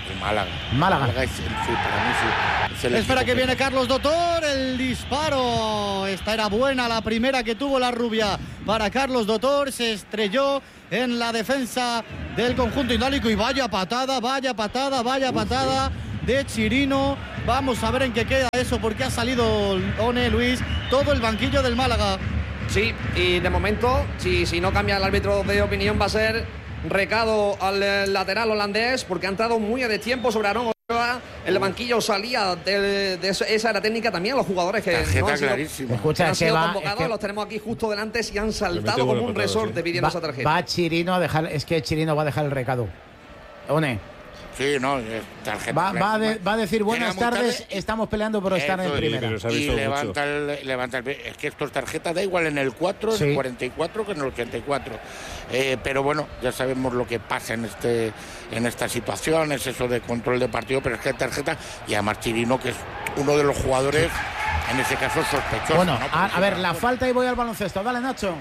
Málaga. Málaga. Málaga es, sí, para mí sí. Es el Espera que equipo viene Carlos Dotor, el disparo. Esta era buena, la primera que tuvo la rubia para Carlos Dotor. Se estrelló en la defensa del conjunto indálico y vaya patada, vaya patada, vaya patada de Chirino. Vamos a ver en qué queda eso, porque ha salido One, Luis, todo el banquillo del Málaga. Sí, y de momento, si, si no cambia el árbitro de opinión, va a ser recado al lateral holandés, porque ha entrado muy a destiempo sobre Aarón Ochoa. El banquillo salía de, de esa era técnica también. Los jugadores que tarjeta no han sido, clarísima. Escucha, han sido va, convocados, es que... los tenemos aquí justo delante y han saltado como un resorte pidiendo va, esa tarjeta. Va Chirino a dejar, es que Chirino va a dejar el recado. One. Sí, no, tarjeta. Va, va, de, va a decir buenas tardes, tarde, estamos peleando por estar en primera. Sí, y levanta el, levanta el, es que esto es tarjeta, da igual en el cuatro, sí. En el cuarenta y cuatro que en el ochenta y cuatro. Eh, pero bueno, ya sabemos lo que pasa en este en estas situaciones, eso de control de partido, pero es que hay tarjeta, y además Chirino, que es uno de los jugadores, en ese caso sospechosos. Bueno, ¿no? a, a ver, la falta y voy al baloncesto. Dale, Nacho.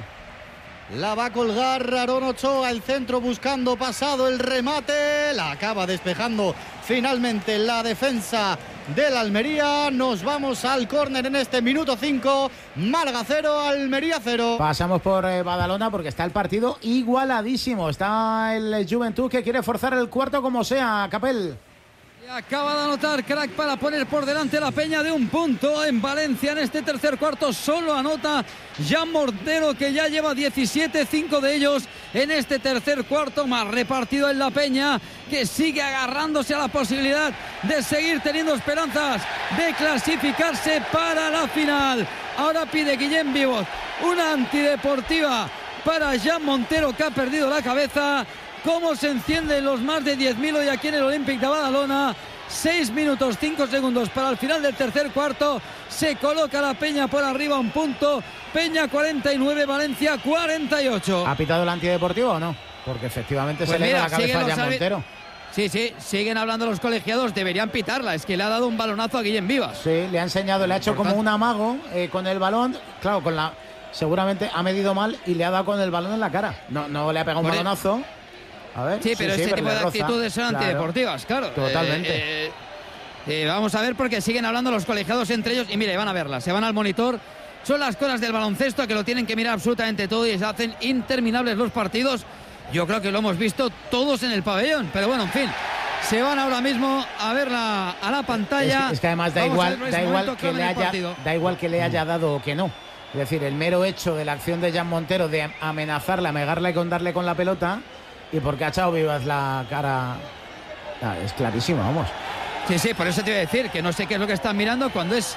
La va a colgar Aarón Ochoa, el centro buscando pasado, el remate, la acaba despejando finalmente la defensa del Almería. Nos vamos al córner en este minuto cinco, Málaga cero, Almería cero. Pasamos por eh, Badalona porque está el partido igualadísimo. Está el Juventud que quiere forzar el cuarto como sea, Capel. Acaba de anotar Crack para poner por delante la Peña de un punto en Valencia en este tercer cuarto. Solo anota Jan Montero, que ya lleva diecisiete, cinco de ellos en este tercer cuarto, más repartido en la Peña, que sigue agarrándose a la posibilidad de seguir teniendo esperanzas de clasificarse para la final. Ahora pide Guillem Vivot una antideportiva para Jan Montero, que ha perdido la cabeza. Cómo se encienden los más de diez mil hoy aquí en el Olímpic de Badalona. seis minutos cinco segundos para el final del tercer cuarto. Se coloca la Peña por arriba un punto. Peña cuarenta y nueve, Valencia cuarenta y ocho. ¿Ha pitado el antideportivo o no? Porque efectivamente pues se mira, le da la cabeza a Jan Montero. Sí, sí, siguen hablando los colegiados, deberían pitarla. Es que le ha dado un balonazo a Guillem Vivas. Sí, le ha enseñado, le ha hecho como un amago eh, con el balón. Claro, con la seguramente ha medido mal y le ha dado con el balón en la cara. No, no le ha pegado un balonazo. A ver, sí, pero sí, ese sí, tipo pero de actitudes son claro, antideportivas, claro. Totalmente. Eh, eh, eh, vamos a ver, porque siguen hablando los colegiados entre ellos. Y mire, van a verla, se van al monitor. Son las cosas del baloncesto que lo tienen que mirar absolutamente todo y se hacen interminables los partidos. Yo creo que lo hemos visto todos en el pabellón. Pero bueno, en fin, se van ahora mismo a verla a la pantalla. Es, es que además da igual, da igual que le haya, da igual que le haya dado o que no. Es decir, el mero hecho de la acción de Jan Montero de amenazarla, amegarla y con darle con la pelota. Y porque ha echado Vivas la cara. Ah, es clarísimo, vamos. Sí, sí, por eso te iba a decir que no sé qué es lo que están mirando cuando es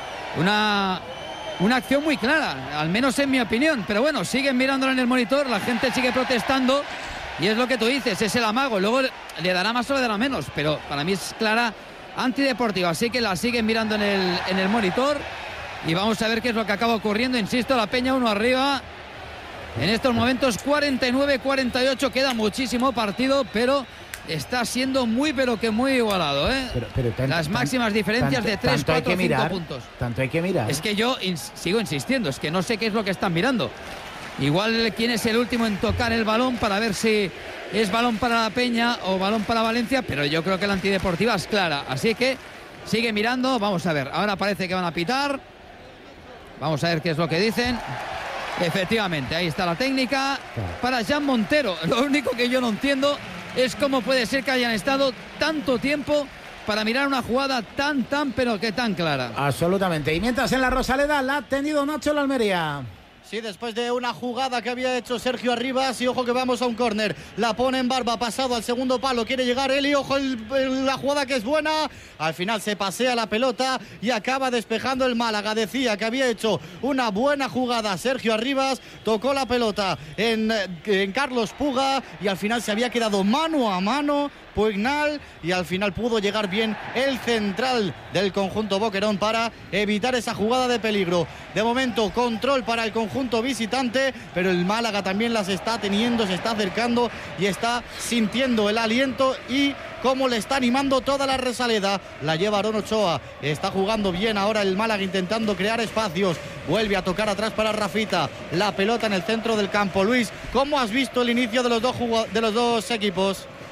una, una acción muy clara, al menos en mi opinión. Pero bueno, siguen mirándolo en el monitor, la gente sigue protestando y es lo que tú dices, es el amago. Luego le dará más o le dará menos, pero para mí es clara antideportiva. Así que la siguen mirando en el, en el monitor y vamos a ver qué es lo que acaba ocurriendo. Insisto, la Peña uno arriba. En estos momentos cuarenta y nueve cuarenta y ocho, queda muchísimo partido, pero está siendo muy, pero que muy igualado, ¿eh? Pero, pero tan, Las máximas tan, diferencias tanto, de tres, cuatro, cinco puntos. Tanto hay que mirar. Es que yo ins sigo insistiendo, es que no sé qué es lo que están mirando. Igual quién es el último en tocar el balón para ver si es balón para la Peña o balón para Valencia, pero yo creo que la antideportiva es clara. Así que sigue mirando, vamos a ver. Ahora parece que van a pitar. Vamos a ver qué es lo que dicen. Efectivamente, ahí está la técnica para Jan Montero. Lo único que yo no entiendo es cómo puede ser que hayan estado tanto tiempo para mirar una jugada tan, tan, pero que tan clara. Absolutamente. Y mientras en la Rosaleda la ha tenido Nacho la Almería. Sí, después de una jugada que había hecho Sergio Arribas, y ojo que vamos a un córner, la pone en Barba, pasado al segundo palo, quiere llegar él y ojo el, el, la jugada que es buena, al final se pasea la pelota y acaba despejando el Málaga. Decía que había hecho una buena jugada Sergio Arribas, tocó la pelota en, en Carlos Puga y al final se había quedado mano a mano Puignal y al final pudo llegar bien el central del conjunto Boquerón para evitar esa jugada de peligro. De momento control para el conjunto visitante, pero el Málaga también las está teniendo, se está acercando y está sintiendo el aliento y cómo le está animando toda la Rosaleda. La lleva Aarón Ochoa, está jugando bien ahora el Málaga intentando crear espacios, vuelve a tocar atrás para Rafita, la pelota en el centro del campo. Luis, ¿cómo has visto el inicio de los dos, de los dos equipos?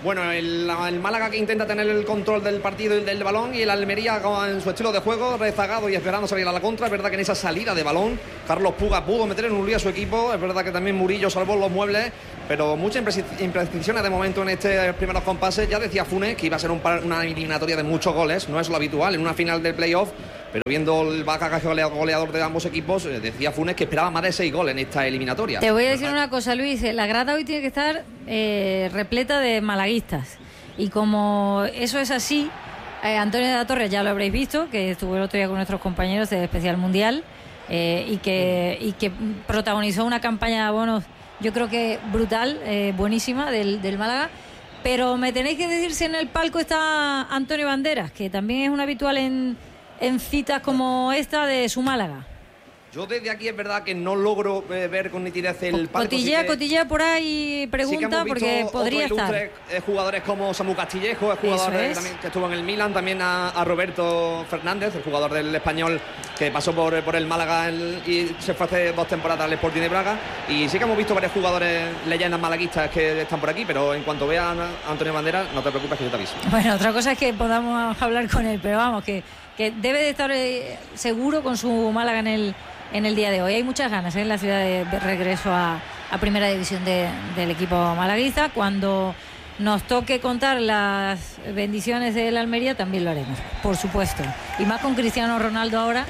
Bueno, el, el Málaga que intenta tener el control del partido y del balón, y el Almería en su estilo de juego, rezagado y esperando salir a la contra. Es verdad que en esa salida de balón Carlos Puga pudo meter en un lío a su equipo. Es verdad que también Murillo salvó los muebles, pero muchas imprecisiones de momento en estos primeros compases. Ya decía Funes que iba a ser un, una eliminatoria de muchos goles, no es lo habitual en una final del playoff, pero viendo el bagaje goleador de ambos equipos, decía Funes que esperaba más de seis goles en esta eliminatoria. Te voy a decir una cosa, Luis, la grada hoy tiene que estar eh, repleta de malaguistas, y como eso es así, eh, Antonio de la Torre ya lo habréis visto, que estuvo el otro día con nuestros compañeros de Especial Mundial, eh, y, que, y que protagonizó una campaña de abonos, yo creo que brutal, eh, buenísima, del, del Málaga. Pero me tenéis que decir si en el palco está Antonio Banderas, que también es un habitual en, en citas como esta de su Málaga. Yo desde aquí es verdad que no logro eh, ver con nitidez el palco. Cotillea, sí que, cotillea por ahí, pregunta, sí porque podría estar. Eh, jugadores como Samu Castillejo, el jugador de, también, que estuvo en el Milan, también a, a Roberto Fernández, el jugador del Español que pasó por, por el Málaga el, y se fue hace dos temporadas al Sporting de Braga. Y sí que hemos visto varios jugadores leyendas malaguistas que están por aquí, pero en cuanto vean a Antonio Banderas, no te preocupes que yo te aviso. Bueno, otra cosa es que podamos hablar con él, pero vamos, que, que debe de estar eh, seguro con su Málaga en el en el día de hoy. Hay muchas ganas ¿eh? en la ciudad de, de regreso a, a primera división de, del equipo malaguista. Cuando nos toque contar las bendiciones del Almería también lo haremos, por supuesto, y más con Cristiano Ronaldo ahora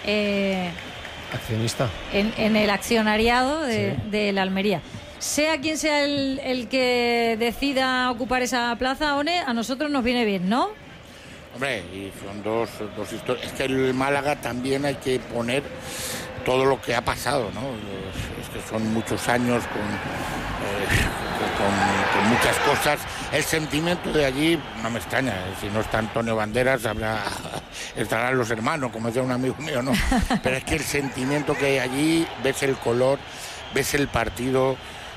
eh, accionista en, en el accionariado de, sí. del Almería. Sea quien sea el, el que decida ocupar esa plaza, One, a nosotros nos viene bien, ¿no? Hombre, y son dos, dos historias. Es que el Málaga también hay que poner todo lo que ha pasado, ¿no? Es, es que son muchos años con, eh, con, con muchas cosas. El sentimiento de allí no me extraña. Si no está Antonio Banderas, habrá, estarán los hermanos, como decía un amigo mío, ¿no? Pero es que el sentimiento que hay allí, ves el color, ves el partido,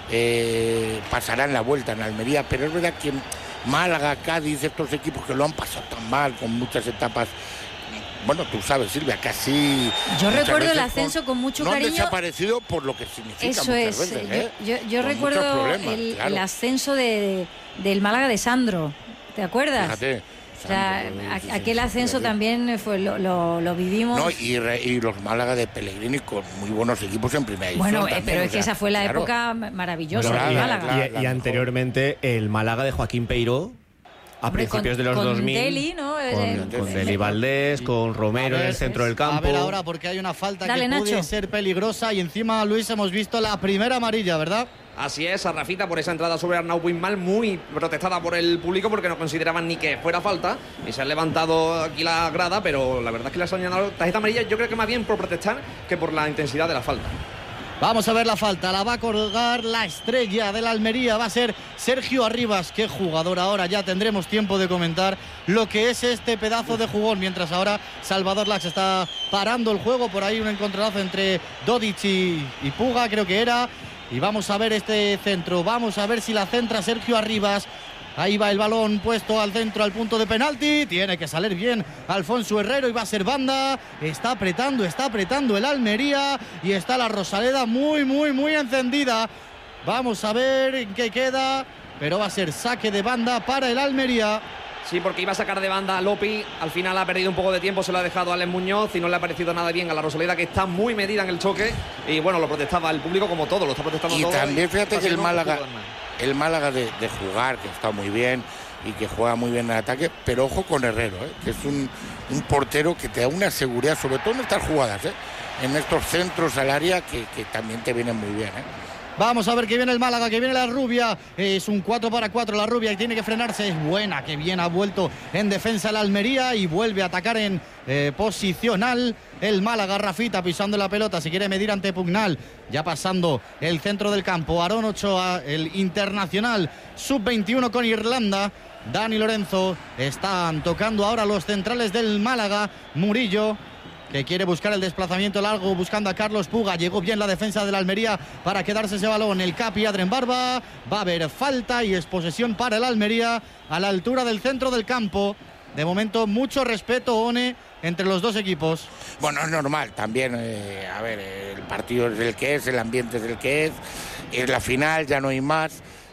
eh, pasarán la vuelta en Almería, pero es verdad que Málaga, Cádiz, estos equipos que lo han pasado tan mal, con muchas etapas. Bueno, tú sabes, Silvia, casi... Yo recuerdo el ascenso con, con mucho no cariño. No han desaparecido por lo que significa Eso muchas es. veces, yo, ¿eh? yo, yo recuerdo el, claro. el ascenso de, de, del Málaga de Sandro, ¿te acuerdas? Fíjate. O sea, Sandro, aquel ascenso sí, también fue lo, lo, lo vivimos. No, y, re, y los Málaga de Pellegrini con muy buenos equipos en primera división. Bueno, también, pero es o sea, que esa fue la claro. época maravillosa bueno, del y, Málaga. Y, y, y anteriormente el Málaga de Joaquín Peiró. A Hombre, principios con, de los con dos mil, Deli, ¿no? con, con Deli Valdés, con Romero ver, en el centro del campo. A ver ahora, porque hay una falta Dale, que Nacho. puede ser peligrosa, y encima, Luis, hemos visto la primera amarilla, ¿verdad? Así es, a Rafita por esa entrada sobre Arnau Puigmal, muy protestada por el público porque no consideraban ni que fuera falta, y se han levantado aquí la grada, pero la verdad es que le han señalado tarjeta amarilla, yo creo que más bien por protestar que por la intensidad de la falta. Vamos a ver la falta, la va a colgar la estrella de la Almería, va a ser Sergio Arribas. Qué jugador ahora, ya tendremos tiempo de comentar lo que es este pedazo de jugón, mientras ahora Salvador Lax está parando el juego, por ahí un encontronazo entre Dodic y, y Puga, creo que era, y vamos a ver este centro, vamos a ver si la centra Sergio Arribas. Ahí va el balón puesto al centro, al punto de penalti. Tiene que salir bien Alfonso Herrero y va a ser banda. Está apretando, está apretando el Almería. Y está la Rosaleda muy, muy, muy encendida. Vamos a ver en qué queda. Pero va a ser saque de banda para el Almería. Sí, porque iba a sacar de banda a Lopi. Al final ha perdido un poco de tiempo, se lo ha dejado a Alex Muñoz y no le ha parecido nada bien a la Rosaleda, que está muy medida en el choque. Y bueno, lo protestaba el público como todo, lo está protestando y todo. También, y fíjate que el no Málaga, el Málaga de, de jugar, que está muy bien y que juega muy bien en el ataque, pero ojo con Herrero, ¿eh? Que es un, un portero que te da una seguridad, sobre todo en estas jugadas, ¿eh? En estos centros al área que, que también te vienen muy bien, ¿eh? Vamos a ver que viene el Málaga, que viene la Rubia. Es un cuatro para cuatro la Rubia y tiene que frenarse. Es buena, que bien ha vuelto en defensa la Almería y vuelve a atacar en eh, posicional. El Málaga, Rafita pisando la pelota, se quiere medir ante Pugnal. Ya pasando el centro del campo. Aarón Ochoa, el internacional sub veintiuno con Irlanda. Dani Lorenzo. Están tocando ahora los centrales del Málaga. Murillo, que quiere buscar el desplazamiento largo, buscando a Carlos Puga. Llegó bien la defensa de la Almería para quedarse ese balón. El Capi Adren Barba. Va a haber falta y es posesión para el Almería a la altura del centro del campo. De momento, mucho respeto, One, entre los dos equipos. Bueno, es normal también. Eh, a ver, el partido es el que es, el ambiente es el que es. Es la final, ya no hay más.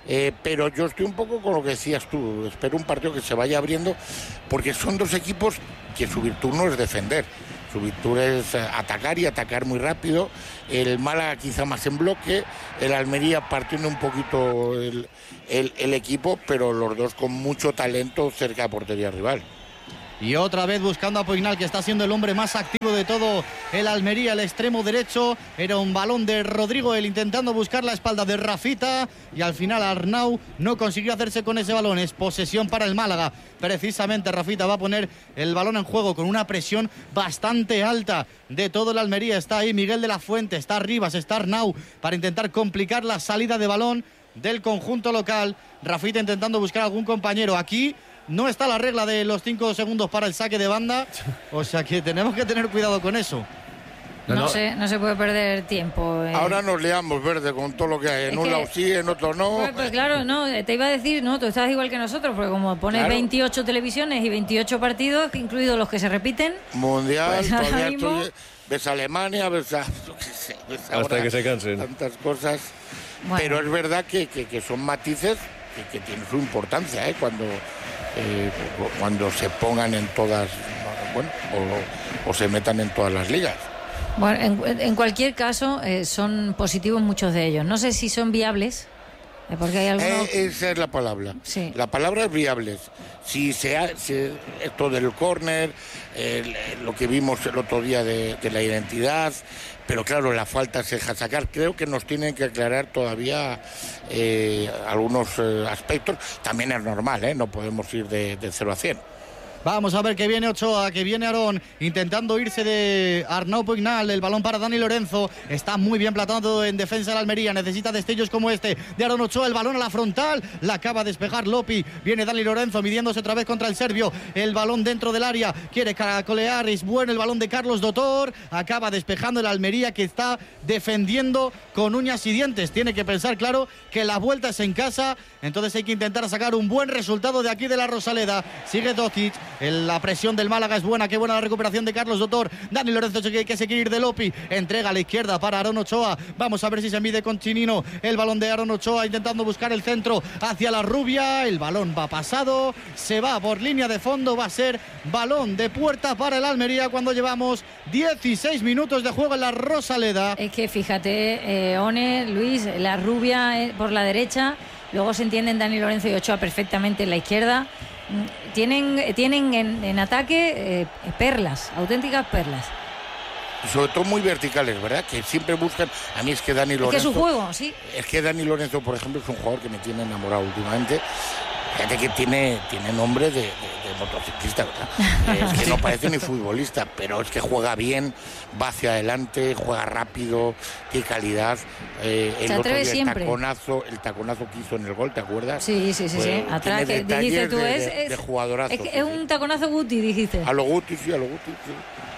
Eh, pero yo estoy un poco con lo que decías tú, espero un partido que se vaya abriendo, porque son dos equipos que su virtud no es defender, su virtud es atacar y atacar muy rápido. El Málaga quizá más en bloque, el Almería partiendo un poquito el, el, el equipo, pero los dos con mucho talento cerca de portería rival. Y otra vez buscando a Poignal, que está siendo el hombre más activo de todo el Almería, el extremo derecho. Era un balón de Rodrigo, él intentando buscar la espalda de Rafita, y al final Arnau no consiguió hacerse con ese balón. Es posesión para el Málaga. Precisamente Rafita va a poner el balón en juego con una presión bastante alta de todo el Almería. Está ahí Miguel de la Fuente, está Rivas, está Arnau para intentar complicar la salida de balón del conjunto local. Rafita intentando buscar a algún compañero. Aquí no está la regla de los cinco segundos para el saque de banda, o sea que tenemos que tener cuidado con eso. No, no, se, no se puede perder tiempo. Eh. Ahora nos liamos, Verde, con todo lo que hay. En es un que, lado sí, en otro no. Pues, pues claro, no, te iba a decir, no, tú estás igual que nosotros, porque como pones claro. veintiocho televisiones y veintiocho partidos, incluidos los que se repiten. Mundial, pues todavía mismo... estoy, ves a Alemania, ves a... Sé, ves hasta que se cansen. Tantas cosas. Bueno. Pero es verdad que, que, que son matices que, que tienen su importancia, ¿eh? Cuando... Eh, cuando se pongan en todas, bueno, o, o se metan en todas las ligas. Bueno, en, en cualquier caso, eh, son positivos muchos de ellos. No sé si son viables, eh, porque hay algunos... Eh, esa es la palabra. Sí. La palabra es viables. Si se ha, si esto del córner, eh, lo que vimos el otro día de, de la identidad, pero claro, la falta se deja sacar. Creo que nos tienen que aclarar todavía eh, algunos eh, aspectos. También es normal, ¿eh? No podemos ir de, de cero a cien. Vamos a ver que viene Ochoa, que viene Aarón, intentando irse de Arnau Poignal. El balón para Dani Lorenzo. Está muy bien plantado en defensa de Almería. Necesita destellos como este de Aarón Ochoa. El balón a la frontal. La acaba de despejar Lopi. Viene Dani Lorenzo midiéndose otra vez contra el serbio. El balón dentro del área. Quiere caracolear. Es bueno el balón de Carlos Dotor. Acaba despejando el Almería, que está defendiendo con uñas y dientes. Tiene que pensar, claro, que la vuelta es en casa. Entonces hay que intentar sacar un buen resultado de aquí de la Rosaleda. Sigue Dokic. El, la presión del Málaga es buena. Qué buena la recuperación de Carlos Dotor. Dani Lorenzo que, que se quiere ir de Lopi. Entrega a la izquierda para Aarón Ochoa. Vamos a ver si se mide con Chinino. El balón de Aarón Ochoa intentando buscar el centro hacia la rubia. El balón va pasado. Se va por línea de fondo. Va a ser balón de puerta para el Almería cuando llevamos dieciséis minutos de juego en la Rosaleda. Es que fíjate, eh, One, Luis, la rubia eh, por la derecha. Luego se entienden Dani Lorenzo y Ochoa perfectamente en la izquierda. Tienen, tienen en, en ataque eh, perlas, auténticas perlas. Sobre todo muy verticales, ¿verdad? Que siempre buscan. A mí es que Dani Lorenzo. Es que es su juego, sí. Es que Dani Lorenzo, por ejemplo, es un jugador que me tiene enamorado últimamente. Fíjate que tiene, tiene nombre de, de, de motociclista, ¿verdad? Es que no parece ni futbolista, pero es que juega bien, va hacia adelante, juega rápido, tiene calidad. Eh, el Se otro día siempre. el taconazo, el taconazo que hizo en el gol, ¿te acuerdas? Sí, sí, sí, pues, sí. Atrás que dijiste tú de, es, de, es, de jugadorazo. Es, que sí, es sí. un taconazo Guti, dijiste. A lo Guti, sí, a lo Guti, sí.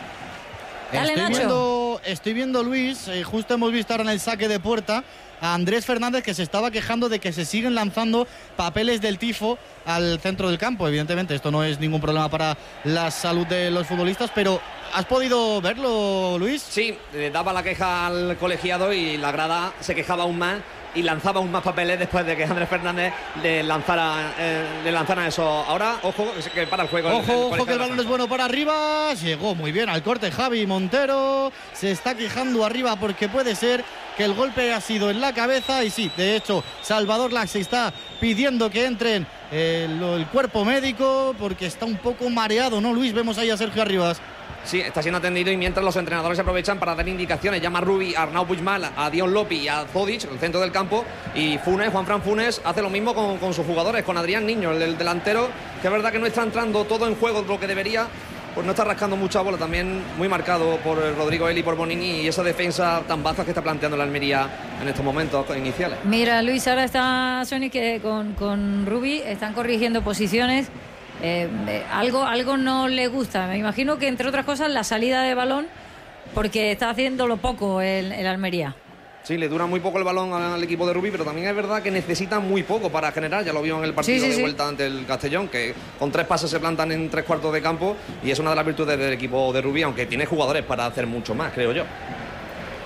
Dale, estoy Nacho. Viendo, estoy viendo, Luis, eh, justo hemos visto ahora en el saque de puerta a Andrés Fernández, que se estaba quejando de que se siguen lanzando papeles del tifo al centro del campo. Evidentemente esto no es ningún problema para la salud de los futbolistas, pero ¿has podido verlo, Luis? Sí, le daba la queja al colegiado y la grada se quejaba aún más y lanzaba aún más papeles después de que Andrés Fernández le lanzara, eh, le lanzara eso. Ahora, ojo, que para el juego. Ojo, el, el ojo, que el balón es bueno para arriba. Llegó muy bien al corte Javi Montero. Se está quejando arriba porque puede ser que el golpe ha sido en la cabeza. Y sí, de hecho, Salvador Lax está pidiendo que entren el, el cuerpo médico porque está un poco mareado, ¿no, Luis? Vemos ahí a Sergio Arribas. Sí, está siendo atendido y mientras los entrenadores aprovechan para dar indicaciones. Llama a Rubi, a Arnau Puigmal, a Dion Lopi y a Zodic, el centro del campo. Y Funes, Juanfran Funes, hace lo mismo con, con sus jugadores, con Adrián Niño, el, el delantero, que es verdad que no está entrando todo en juego lo que debería. Pues no está rascando mucha bola, también muy marcado por Rodrigo Eli y por Bonini y esa defensa tan baja que está planteando la Almería en estos momentos iniciales. Mira, Luis, ahora está Sony que con, con Rubi están corrigiendo posiciones. Eh, eh, algo, algo no le gusta. Me imagino que, entre otras cosas, la salida de balón, porque está haciéndolo poco el, el Almería. Sí, le dura muy poco el balón al equipo de Rubí, pero también es verdad que necesita muy poco para generar. Ya lo vimos en el partido sí, sí, de sí. vuelta ante el Castellón, que con tres pases se plantan en tres cuartos de campo y es una de las virtudes del equipo de Rubí, aunque tiene jugadores para hacer mucho más, creo yo.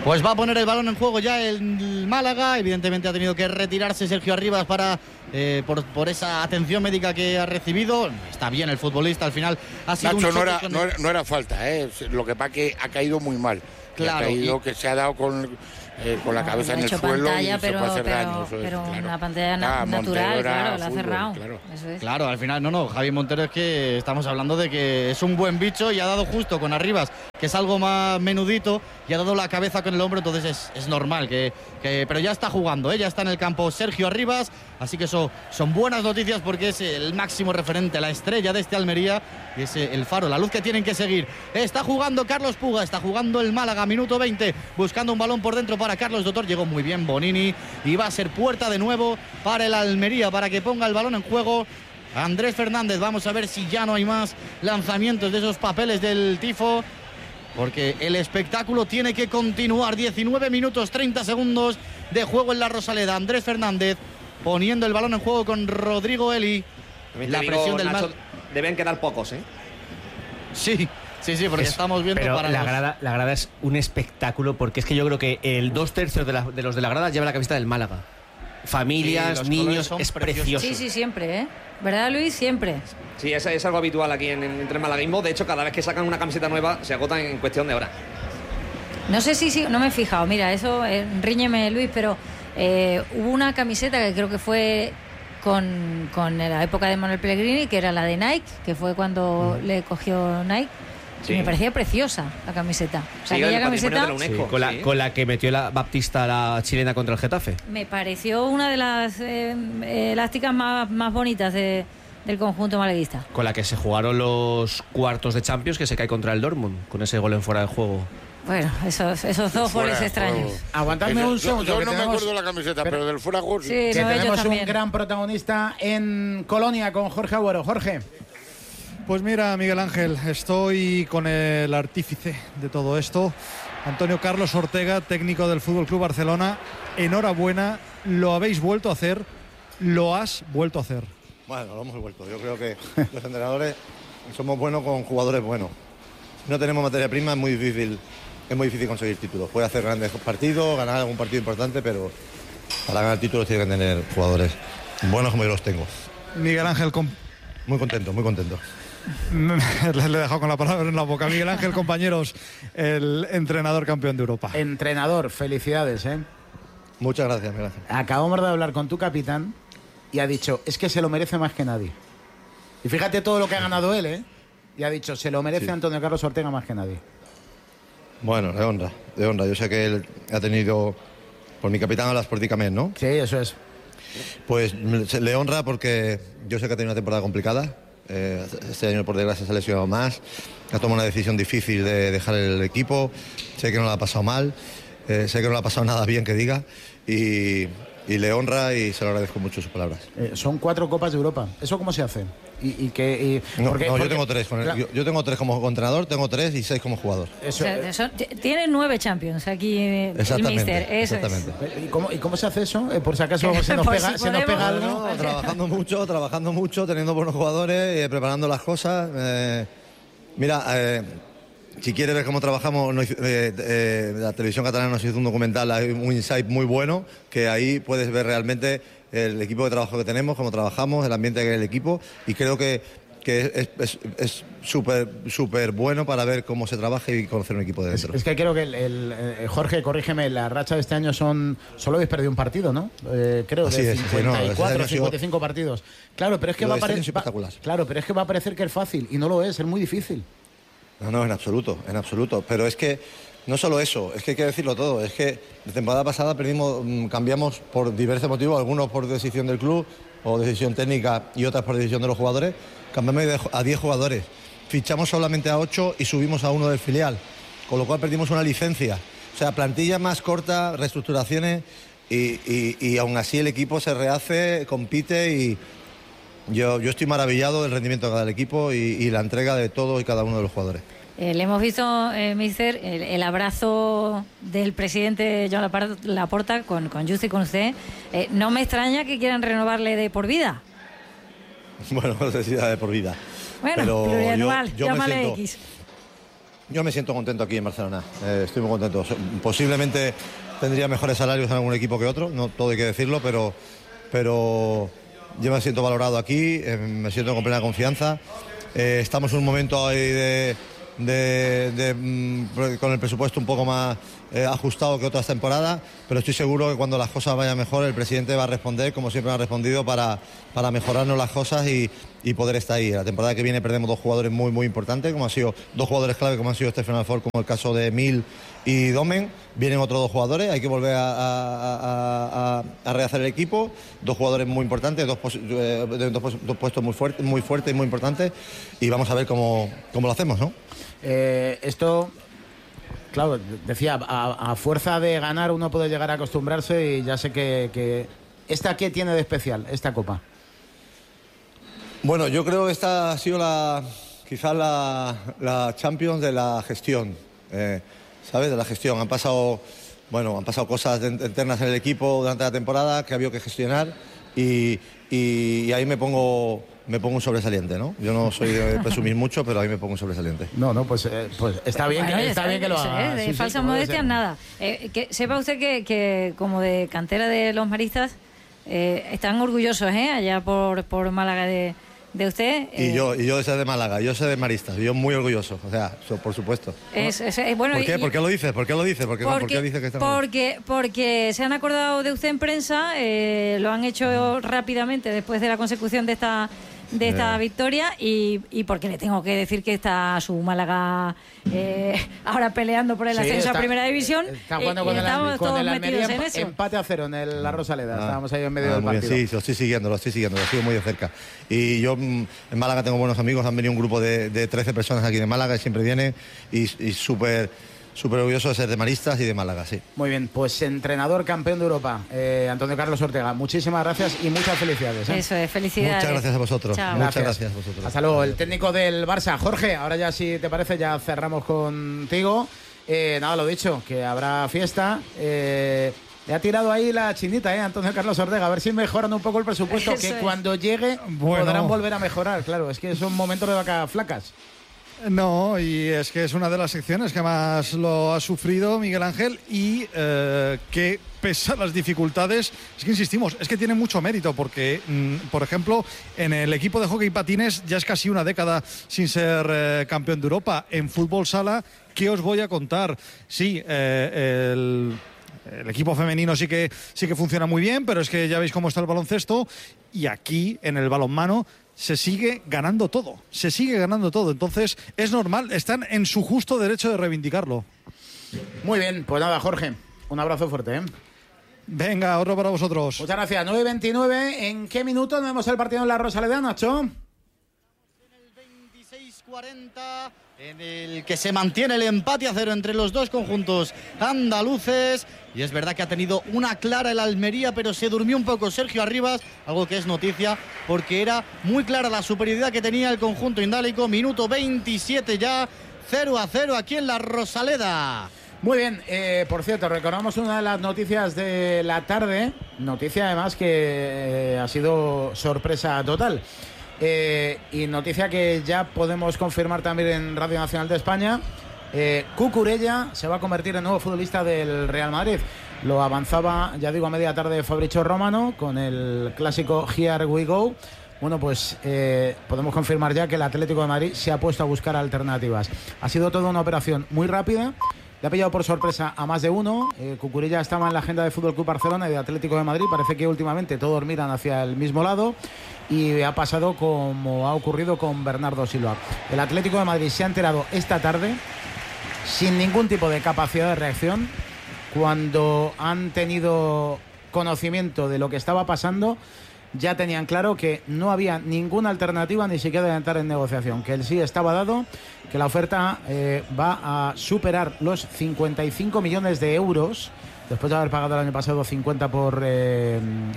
Pues va a poner el balón en juego ya el Málaga. Evidentemente ha tenido que retirarse Sergio Arribas para eh, por, por esa atención médica que ha recibido. Está bien el futbolista, al final ha sido Nacho, un no, era, con... no, era, no era falta, ¿eh? Lo que pasa que ha caído muy mal. Claro, ha caído y... que se ha dado con, eh, con la cabeza no, en el suelo pantalla, y pero, se puede hacer pero, daño. Eso pero es, claro. una pantalla na- ah, natural, claro, la ha fútbol, cerrado. Claro. Eso es. Claro, al final, no, no, Javi Montero es que estamos hablando de que es un buen bicho y ha dado justo con Arribas, que es algo más menudito, y ha dado la cabeza con el hombro, entonces es, es normal que, que... Pero ya está jugando, ¿eh? Ya está en el campo Sergio Arribas, así que eso son buenas noticias porque es el máximo referente, la estrella de este Almería, y es el faro, la luz que tienen que seguir. Está jugando Carlos Puga, está jugando el Málaga, minuto veinte, buscando un balón por dentro para Carlos Doctor, llegó muy bien Bonini, y va a ser puerta de nuevo para el Almería, para que ponga el balón en juego Andrés Fernández. Vamos a ver si ya no hay más lanzamientos de esos papeles del tifo, porque el espectáculo tiene que continuar. Diecinueve minutos treinta segundos de juego en la Rosaleda. Andrés Fernández poniendo el balón en juego con Rodrigo Eli. La digo, presión del Nacho, mal... deben quedar pocos, ¿eh? Sí, sí, sí, porque es, estamos viendo pero para la los... grada, la grada es un espectáculo, porque es que yo creo que el dos tercios de, la, de los de la grada lleva la camiseta del Málaga. Familias, sí, niños, es precioso. Sí, sí, siempre, ¿eh? ¿Verdad, Luis? Siempre. Sí, es, es algo habitual aquí en, en, entre el malaguismo. De hecho, cada vez que sacan una camiseta nueva se agotan en cuestión de horas. No sé si, si no me he fijado. Mira, eso, eh, ríñeme, Luis, pero eh, hubo una camiseta que creo que fue con, con la época de Manuel Pellegrini, que era la de Nike, que fue cuando mm. le cogió Nike. Sí. Y me parecía preciosa la camiseta. O sea, sí, aquella camiseta sí, con, la, con la que metió la Baptista, la chilena, contra el Getafe. Me pareció una de las eh, elásticas más, más bonitas de, del conjunto malaguista. Con la que se jugaron los cuartos de Champions, que se cae contra el Dortmund, con ese gol en fuera de juego. Bueno, esos, esos dos goles extraños. Aguantadme un segundo. Yo, yo no tenemos... me acuerdo de la camiseta, pero, pero del fuera gol. Sí, que no, tenemos un gran protagonista en Colonia con Jorge Agüero. Jorge. Pues mira, Miguel Ángel, estoy con el artífice de todo esto, Antonio Carlos Ortega, técnico del F C Barcelona. Enhorabuena, lo habéis vuelto a hacer, lo has vuelto a hacer. Bueno, lo hemos vuelto. Yo creo que los entrenadores somos buenos con jugadores buenos. Si no tenemos materia prima es muy difícil, es muy difícil conseguir títulos. Puede hacer grandes partidos, ganar algún partido importante, pero para ganar títulos tiene que tener jugadores buenos como yo los tengo. Miguel Ángel, con... muy contento, muy contento. Le he dejado con la palabra en la boca. Miguel Ángel, compañeros, el entrenador campeón de Europa. Entrenador, felicidades, ¿eh? Muchas gracias, Miguel Ángel. Acabamos de hablar con tu capitán y ha dicho, es que se lo merece más que nadie. Y fíjate todo lo que ha ganado él, ¿eh? Y ha dicho, se lo merece sí. Antonio Carlos Ortega más que nadie. Bueno, de honra, de honra. Yo sé que él ha tenido, por mi capitán hablas por Dicamén, ¿no? Sí, eso es. Pues le honra porque yo sé que ha tenido una temporada complicada. Eh, este año por desgracia se ha lesionado más, ha tomado una decisión difícil de dejar el equipo, sé que no lo ha pasado mal, eh, sé que no lo ha pasado nada bien que diga y, y le honra y se lo agradezco mucho sus palabras. Eh, son cuatro Copas de Europa, ¿eso cómo se hace? Y, y que, y, no, porque, no porque, yo tengo tres, con el, claro. yo, yo tengo tres como entrenador, tengo tres y seis como jugador. Eso, o sea, son, tiene nueve Champions aquí el Mister, eso exactamente. Es. ¿Y, cómo, ¿Y cómo se hace eso? Eh, por si acaso se nos pega, si se nos pega algo. No, trabajando mucho, trabajando mucho, teniendo buenos jugadores, eh, preparando las cosas. Eh, mira, eh, si quieres ver cómo trabajamos, no, eh, eh, la televisión catalana nos hizo un documental, hay un insight muy bueno, que ahí puedes ver realmente el equipo de trabajo que tenemos, cómo trabajamos, el ambiente que hay en el equipo, y creo que que es súper es, súper bueno para ver cómo se trabaja y conocer un equipo de dentro. Es, es que creo que el, el, el Jorge, corrígeme, la racha de este año son, solo habéis perdido un partido, ¿no? Eh, creo Así de es, cincuenta y cuatro, sí, no, cincuenta y cinco sido... partidos. Claro, pero es que va a parecer claro, pero es que va a parecer que es fácil y no lo es, es muy difícil. No, no, en absoluto, en absoluto, pero es que no solo eso, es que hay que decirlo todo, es que la temporada pasada perdimos, cambiamos por diversos motivos, algunos por decisión del club o decisión técnica y otras por decisión de los jugadores, cambiamos a diez jugadores, fichamos solamente a ocho y subimos a uno del filial, con lo cual perdimos una licencia, o sea, plantilla más corta, reestructuraciones y, y, y aún así el equipo se rehace, compite y yo, yo estoy maravillado del rendimiento de cada equipo y, y la entrega de todos y cada uno de los jugadores. Eh, le hemos visto, eh, Mister, el, el abrazo del presidente Joan Laporta con, con Just y con usted. Eh, no me extraña que quieran renovarle de por vida. Bueno, no sé si da de por vida. Bueno, pero plurianual, yo, yo llámale me siento, X. Yo me siento contento aquí en Barcelona, eh, estoy muy contento. Posiblemente tendría mejores salarios en algún equipo que otro, no todo hay que decirlo, pero, pero yo me siento valorado aquí, eh, me siento con plena confianza. Eh, estamos en un momento ahí de, de, de, de, con el presupuesto un poco más eh, ajustado que otras temporadas, pero estoy seguro que cuando las cosas vayan mejor el presidente va a responder, como siempre ha respondido, para, para mejorarnos las cosas y, y poder estar ahí. La temporada que viene perdemos dos jugadores muy muy importantes, como han sido dos jugadores clave, como han sido Stefan Alford, como el caso de Mil y Domen. Vienen otros dos jugadores, hay que volver a, a, a, a rehacer el equipo. Dos jugadores muy importantes, dos, pos, eh, dos, dos puestos muy fuertes, muy fuertes y muy importantes, y vamos a ver cómo, cómo lo hacemos, ¿no? Eh, esto, claro, decía, a, a fuerza de ganar uno puede llegar a acostumbrarse, y ya sé que, que ¿esta qué tiene de especial, esta Copa? Bueno, yo creo que esta ha sido la, quizás la, la Champions de la gestión, eh, ¿sabes? De la gestión. Han pasado, bueno, han pasado cosas internas en el equipo durante la temporada que ha habido que gestionar, y, y, y ahí me pongo, me pongo un sobresaliente, ¿no? Yo no soy de presumir mucho, pero ahí me pongo un sobresaliente. No, no, pues, eh, pues está bien, bueno, que, está está bien que lo haga. Eh, de sí, falsas sí, modestias nada. Eh, que sepa usted que, que como de cantera de los maristas eh, están orgullosos, ¿eh? Allá por, por Málaga de, de usted. Y eh, yo, y yo de ser de Málaga, yo soy de maristas, yo muy orgulloso, o sea, so, por supuesto. Es, es, es, bueno, ¿Por qué? y, ¿Por qué lo dices? ¿Por qué lo dices? ¿Por qué, porque, ¿por qué dice que está porque, porque se han acordado de usted en prensa, eh, lo han hecho rápidamente después de la consecución de esta de esta yeah. victoria, y, y porque le tengo que decir que está su Málaga eh, ahora peleando por el sí, ascenso está, a Primera División. Está jugando y, con, y el, estamos con todos el Almería, metidos en eso. empate a cero en el, la Rosaleda. Ah, estábamos ahí en medio ah, del partido. Bien, sí, lo estoy siguiendo, lo estoy siguiendo, lo sigo muy de cerca. Y yo en Málaga tengo buenos amigos, han venido un grupo de, de trece personas aquí de Málaga, y siempre vienen, y, y súper... Súper orgulloso de ser de maristas y de Málaga, sí. Muy bien, pues entrenador campeón de Europa, eh, Antonio Carlos Ortega, muchísimas gracias y muchas felicidades. ¿eh? Eso es, felicidades. Muchas gracias a vosotros. Chao. Muchas gracias. gracias a vosotros. Hasta luego. El técnico del Barça, Jorge, ahora ya si te parece ya cerramos contigo. Eh, nada, lo dicho, que habrá fiesta. Eh, le ha tirado ahí la chinita, ¿eh? Antonio Carlos Ortega, a ver si mejoran un poco el presupuesto, Eso que es. Cuando llegue bueno. podrán volver a mejorar. Claro, es que son momentos de vacas flacas. No, y es que es una de las secciones que más lo ha sufrido Miguel Ángel, y eh, que pese a las dificultades, es que insistimos, es que tiene mucho mérito, porque, mm, por ejemplo, en el equipo de hockey patines ya es casi una década sin ser eh, campeón de Europa. En fútbol sala, ¿qué os voy a contar? Sí, eh, el... El equipo femenino sí que, sí que funciona muy bien, pero es que ya veis cómo está el baloncesto, y aquí en el balonmano se sigue ganando todo, se sigue ganando todo, entonces es normal, están en su justo derecho de reivindicarlo. Muy bien, pues nada, Jorge, un abrazo fuerte, ¿eh? Venga, otro para vosotros. Muchas gracias. nueve veintinueve, ¿en qué minuto nos vemos el partido en la Rosaleda, Nacho? En el veintiséis cuarenta, en el que se mantiene el empate a cero entre los dos conjuntos andaluces, y es verdad que ha tenido una clara el Almería, pero se durmió un poco Sergio Arribas, algo que es noticia porque era muy clara la superioridad que tenía el conjunto indálico. Minuto veintisiete ya, cero a cero aquí en la Rosaleda. Muy bien, eh, por cierto, recordamos una de las noticias de la tarde, noticia además que eh, ha sido sorpresa total. Eh, y noticia que ya podemos confirmar también en Radio Nacional de España. eh, Cucurella se va a convertir en nuevo futbolista del Real Madrid. Lo avanzaba, ya digo, a media tarde Fabrizio Romano con el clásico Here We Go. Bueno, pues eh, podemos confirmar ya que el Atlético de Madrid se ha puesto a buscar alternativas. Ha sido toda una operación muy rápida. Le ha pillado por sorpresa a más de uno. Eh, Cucurella estaba en la agenda de F C Barcelona y de Atlético de Madrid. Parece que últimamente todos miran hacia el mismo lado. Y ha pasado como ha ocurrido con Bernardo Silva. El Atlético de Madrid se ha enterado esta tarde, sin ningún tipo de capacidad de reacción, cuando han tenido conocimiento de lo que estaba pasando. Ya tenían claro que no había ninguna alternativa, ni siquiera de entrar en negociación, que el sí estaba dado, que la oferta eh, va a superar los cincuenta y cinco millones de euros, después de haber pagado el año pasado cincuenta por, eh,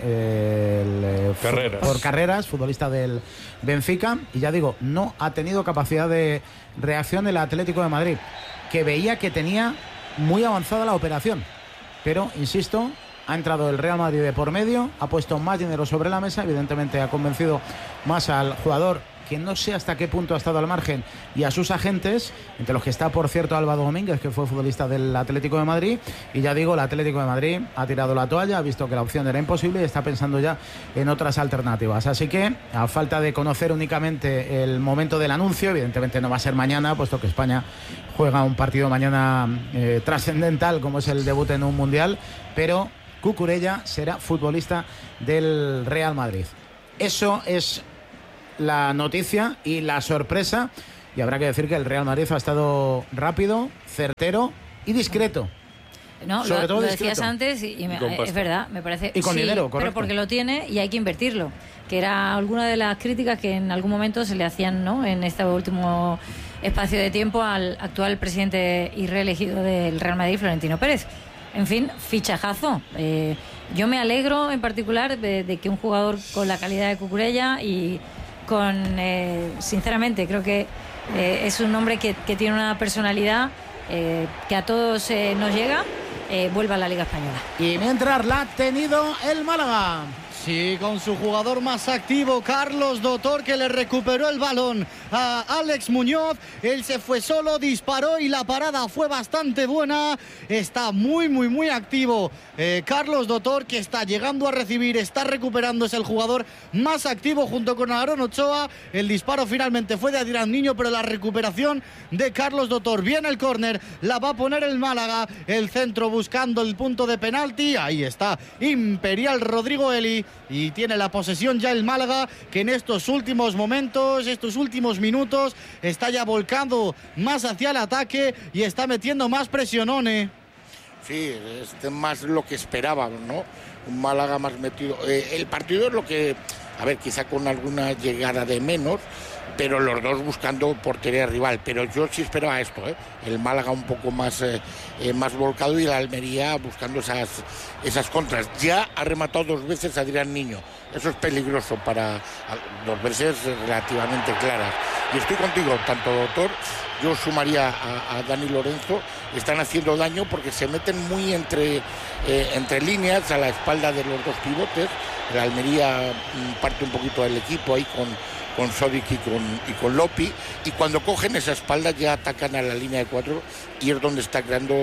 el, eh, carreras. por carreras, futbolista del Benfica. Y ya digo, no ha tenido capacidad de reacción el Atlético de Madrid, que veía que tenía muy avanzada la operación. Pero, insisto, ha entrado el Real Madrid de por medio, ha puesto más dinero sobre la mesa, evidentemente ha convencido más al jugador que no sé hasta qué punto ha estado al margen, y a sus agentes, entre los que está, por cierto, Álvaro Domínguez, que fue futbolista del Atlético de Madrid. Y ya digo, el Atlético de Madrid ha tirado la toalla, ha visto que la opción era imposible y está pensando ya en otras alternativas. Así que, a falta de conocer únicamente el momento del anuncio, evidentemente no va a ser mañana, puesto que España juega un partido mañana eh, trascendental, como es el debut en un mundial, pero Cucurella será futbolista del Real Madrid. Eso es la noticia y la sorpresa, y habrá que decir que el Real Madrid ha estado rápido, certero y discreto. No, Sobre lo, todo lo discreto. decías antes y, y me, es verdad, me parece. Y con sí, dinero, correcto. pero porque lo tiene y hay que invertirlo, que era alguna de las críticas que en algún momento se le hacían, ¿no?, en este último espacio de tiempo al actual presidente y reelegido del Real Madrid, Florentino Pérez. En fin, fichajazo. Eh, yo me alegro en particular de, de que un jugador con la calidad de Cucurella y con, eh, sinceramente, creo que eh, es un hombre que, que tiene una personalidad eh, que a todos eh, nos llega, eh, vuelva a la Liga Española. Y mientras la ha tenido el Málaga. Sí, con su jugador más activo, Carlos Dotor, que le recuperó el balón a Alex Muñoz. Él se fue solo, disparó y la parada fue bastante buena. Está muy, muy, muy activo eh, Carlos Dotor, que está llegando a recibir, está recuperando, es el jugador más activo junto con Aarón Ochoa. El disparo finalmente fue de Adrián Niño, pero la recuperación de Carlos Dotor. Viene el córner, la va a poner el Málaga. El centro buscando el punto de penalti. Ahí está Imperial Rodrigo Eli. Y tiene la posesión ya el Málaga, que en estos últimos momentos, estos últimos minutos, está ya volcando más hacia el ataque y está metiendo más presionones. Sí, es más lo que esperábamos, ¿no? Un Málaga más metido. Eh, el partido es lo que, a ver, quizá con alguna llegada de menos, pero los dos buscando portería rival. Pero yo sí esperaba esto, ¿eh? El Málaga un poco más, eh, eh, más volcado y la Almería buscando esas, esas contras. Ya ha rematado dos veces Adrián Niño. Eso es peligroso para dos veces relativamente claras. Y estoy contigo, tanto Doctor, yo sumaría a, a Dani Lorenzo. Están haciendo daño porque se meten muy entre, eh, entre líneas a la espalda de los dos pivotes. La Almería mm, parte un poquito del equipo ahí con... con Sodic y con, y con Lopi, y cuando cogen esa espalda ya atacan a la línea de cuatro y es donde está creando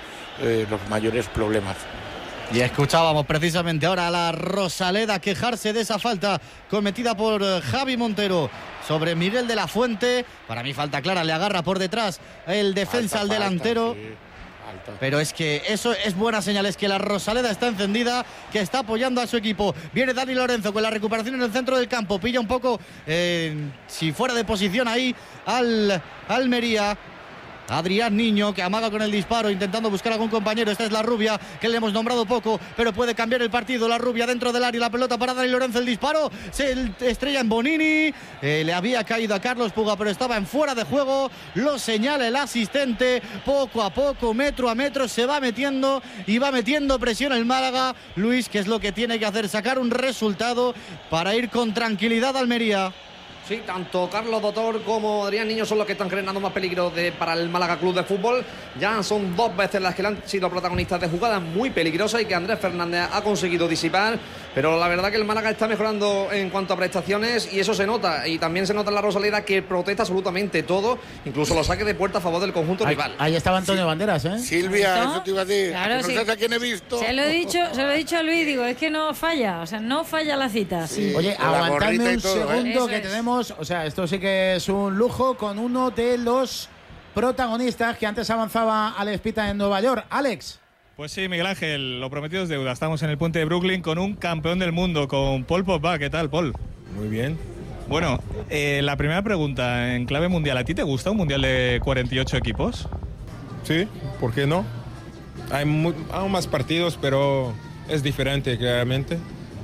eh, los mayores problemas. Y escuchábamos precisamente ahora a la Rosaleda quejarse de esa falta cometida por Javi Montero sobre Miguel de la Fuente. Para mí falta clara, le agarra por detrás el defensa falta, al delantero. Falta, sí. Pero es que eso es buena señal, es que la Rosaleda está encendida, que está apoyando a su equipo. Viene Dani Lorenzo con la recuperación en el centro del campo, pilla un poco, eh, si fuera de posición ahí, al Almería. Adrián Niño, que amaga con el disparo, intentando buscar a algún compañero. Esta es la Rubia, que le hemos nombrado poco, pero puede cambiar el partido. La Rubia dentro del área, la pelota para Dani Lorenzo, el disparo se estrella en Bonini. Eh, le había caído a Carlos Puga, pero estaba en fuera de juego. Lo señala el asistente. Poco a poco, metro a metro, se va metiendo y va metiendo presión el Málaga. Luis, ¿qué es lo que tiene que hacer? Sacar un resultado para ir con tranquilidad a Almería. Sí, tanto Carlos Dotor como Adrián Niño son los que están generando más peligro de, para el Málaga Club de Fútbol. Ya son dos veces las que han sido protagonistas de jugadas muy peligrosas y que Andrés Fernández ha conseguido disipar. Pero la verdad que el Málaga está mejorando en cuanto a prestaciones y eso se nota. Y también se nota en la Rosaleda, que protesta absolutamente todo, incluso los saques de puerta a favor del conjunto ahí, rival. Ahí estaba Antonio sí. Banderas, ¿eh? Silvia, ¿no? Eso te iba a decir. Claro, no sí. sabes a quién he visto. Se lo he dicho, se lo he dicho a Luis, digo, es que no falla, o sea, no falla la cita. Sí. Oye, aguantadme un todo, segundo, ¿eh? que es. tenemos, o sea, esto sí que es un lujo, con uno de los protagonistas que antes avanzaba Alex Pita en Nueva York. Alex. Pues sí, Miguel Ángel, lo prometido es deuda. Estamos en el puente de Brooklyn con un campeón del mundo, con Paul Pogba. ¿Qué tal, Paul? Muy bien. Bueno, eh, la primera pregunta en clave mundial. ¿A ti te gusta un mundial de cuarenta y ocho equipos? Sí, ¿por qué no? Hay, muy, hay más partidos, pero es diferente, claramente.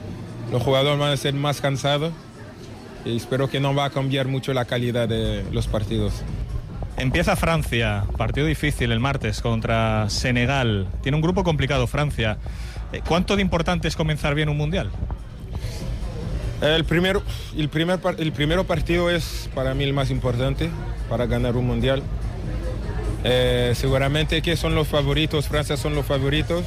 Los jugadores van a ser más cansados y espero que no va a cambiar mucho la calidad de los partidos. Empieza Francia, partido difícil el martes contra Senegal. Tiene un grupo complicado Francia. ¿Cuánto de importante es comenzar bien un mundial? El primero, el primer, el primero partido es para mí el más importante para ganar un mundial. Eh, seguramente que son los favoritos, Francia son los favoritos.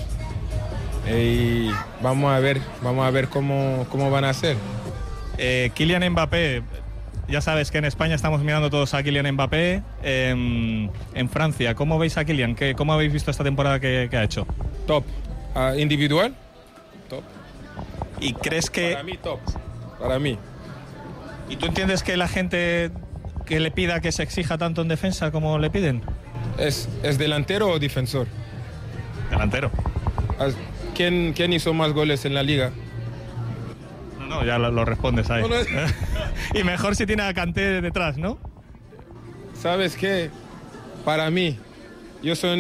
Eh, y vamos a ver, vamos a ver cómo, cómo van a hacer. Eh, Kylian Mbappé, Ya sabes que en España estamos mirando todos a Kylian Mbappé. Eh, en Francia, ¿cómo veis a Kylian? ¿Qué, ¿Cómo habéis visto esta temporada que, que ha hecho? Top. Uh, individual, top. ¿Y crees que...? Para mí, top. Para mí. ¿Y tú entiendes que la gente que le pida que se exija tanto en defensa como le piden? ¿Es, es delantero o defensor? Delantero. ¿Quién, ¿Quién hizo más goles en la liga? No, no, ya lo, lo respondes ahí. No, no. Y mejor si tiene a Kanté detrás, ¿no? ¿Sabes qué? Para mí, yo soy